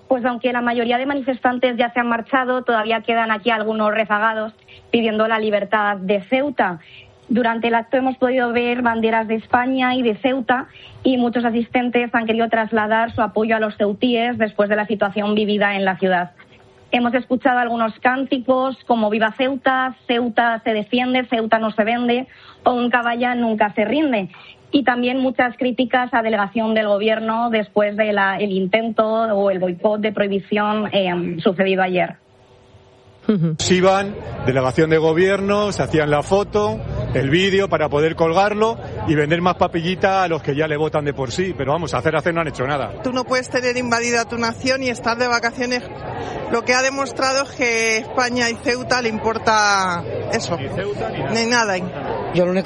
[SPEAKER 33] Pues aunque la mayoría de manifestantes ya se han marchado, todavía quedan aquí algunos rezagados pidiendo la libertad de Ceuta. Durante el acto hemos podido ver banderas de España y de Ceuta y muchos asistentes han querido trasladar su apoyo a los ceutíes después de la situación vivida en la ciudad. Hemos escuchado algunos cánticos como Viva Ceuta, Ceuta se defiende, Ceuta no se vende o Un caballa nunca se rinde. Y también muchas críticas a delegación del gobierno después del el intento o el boicot de prohibición eh, sucedido ayer.
[SPEAKER 1] Iban, delegación de gobierno, se hacían la foto, el vídeo para poder colgarlo y vender más papillita a los que ya le votan de por sí. Pero vamos, hacer, hacer no han hecho nada.
[SPEAKER 3] Tú no puedes tener invadida tu nación y estar de vacaciones. Lo que ha demostrado es que España y Ceuta le importa eso. Ni Ceuta ni nada.
[SPEAKER 4] Yo lo único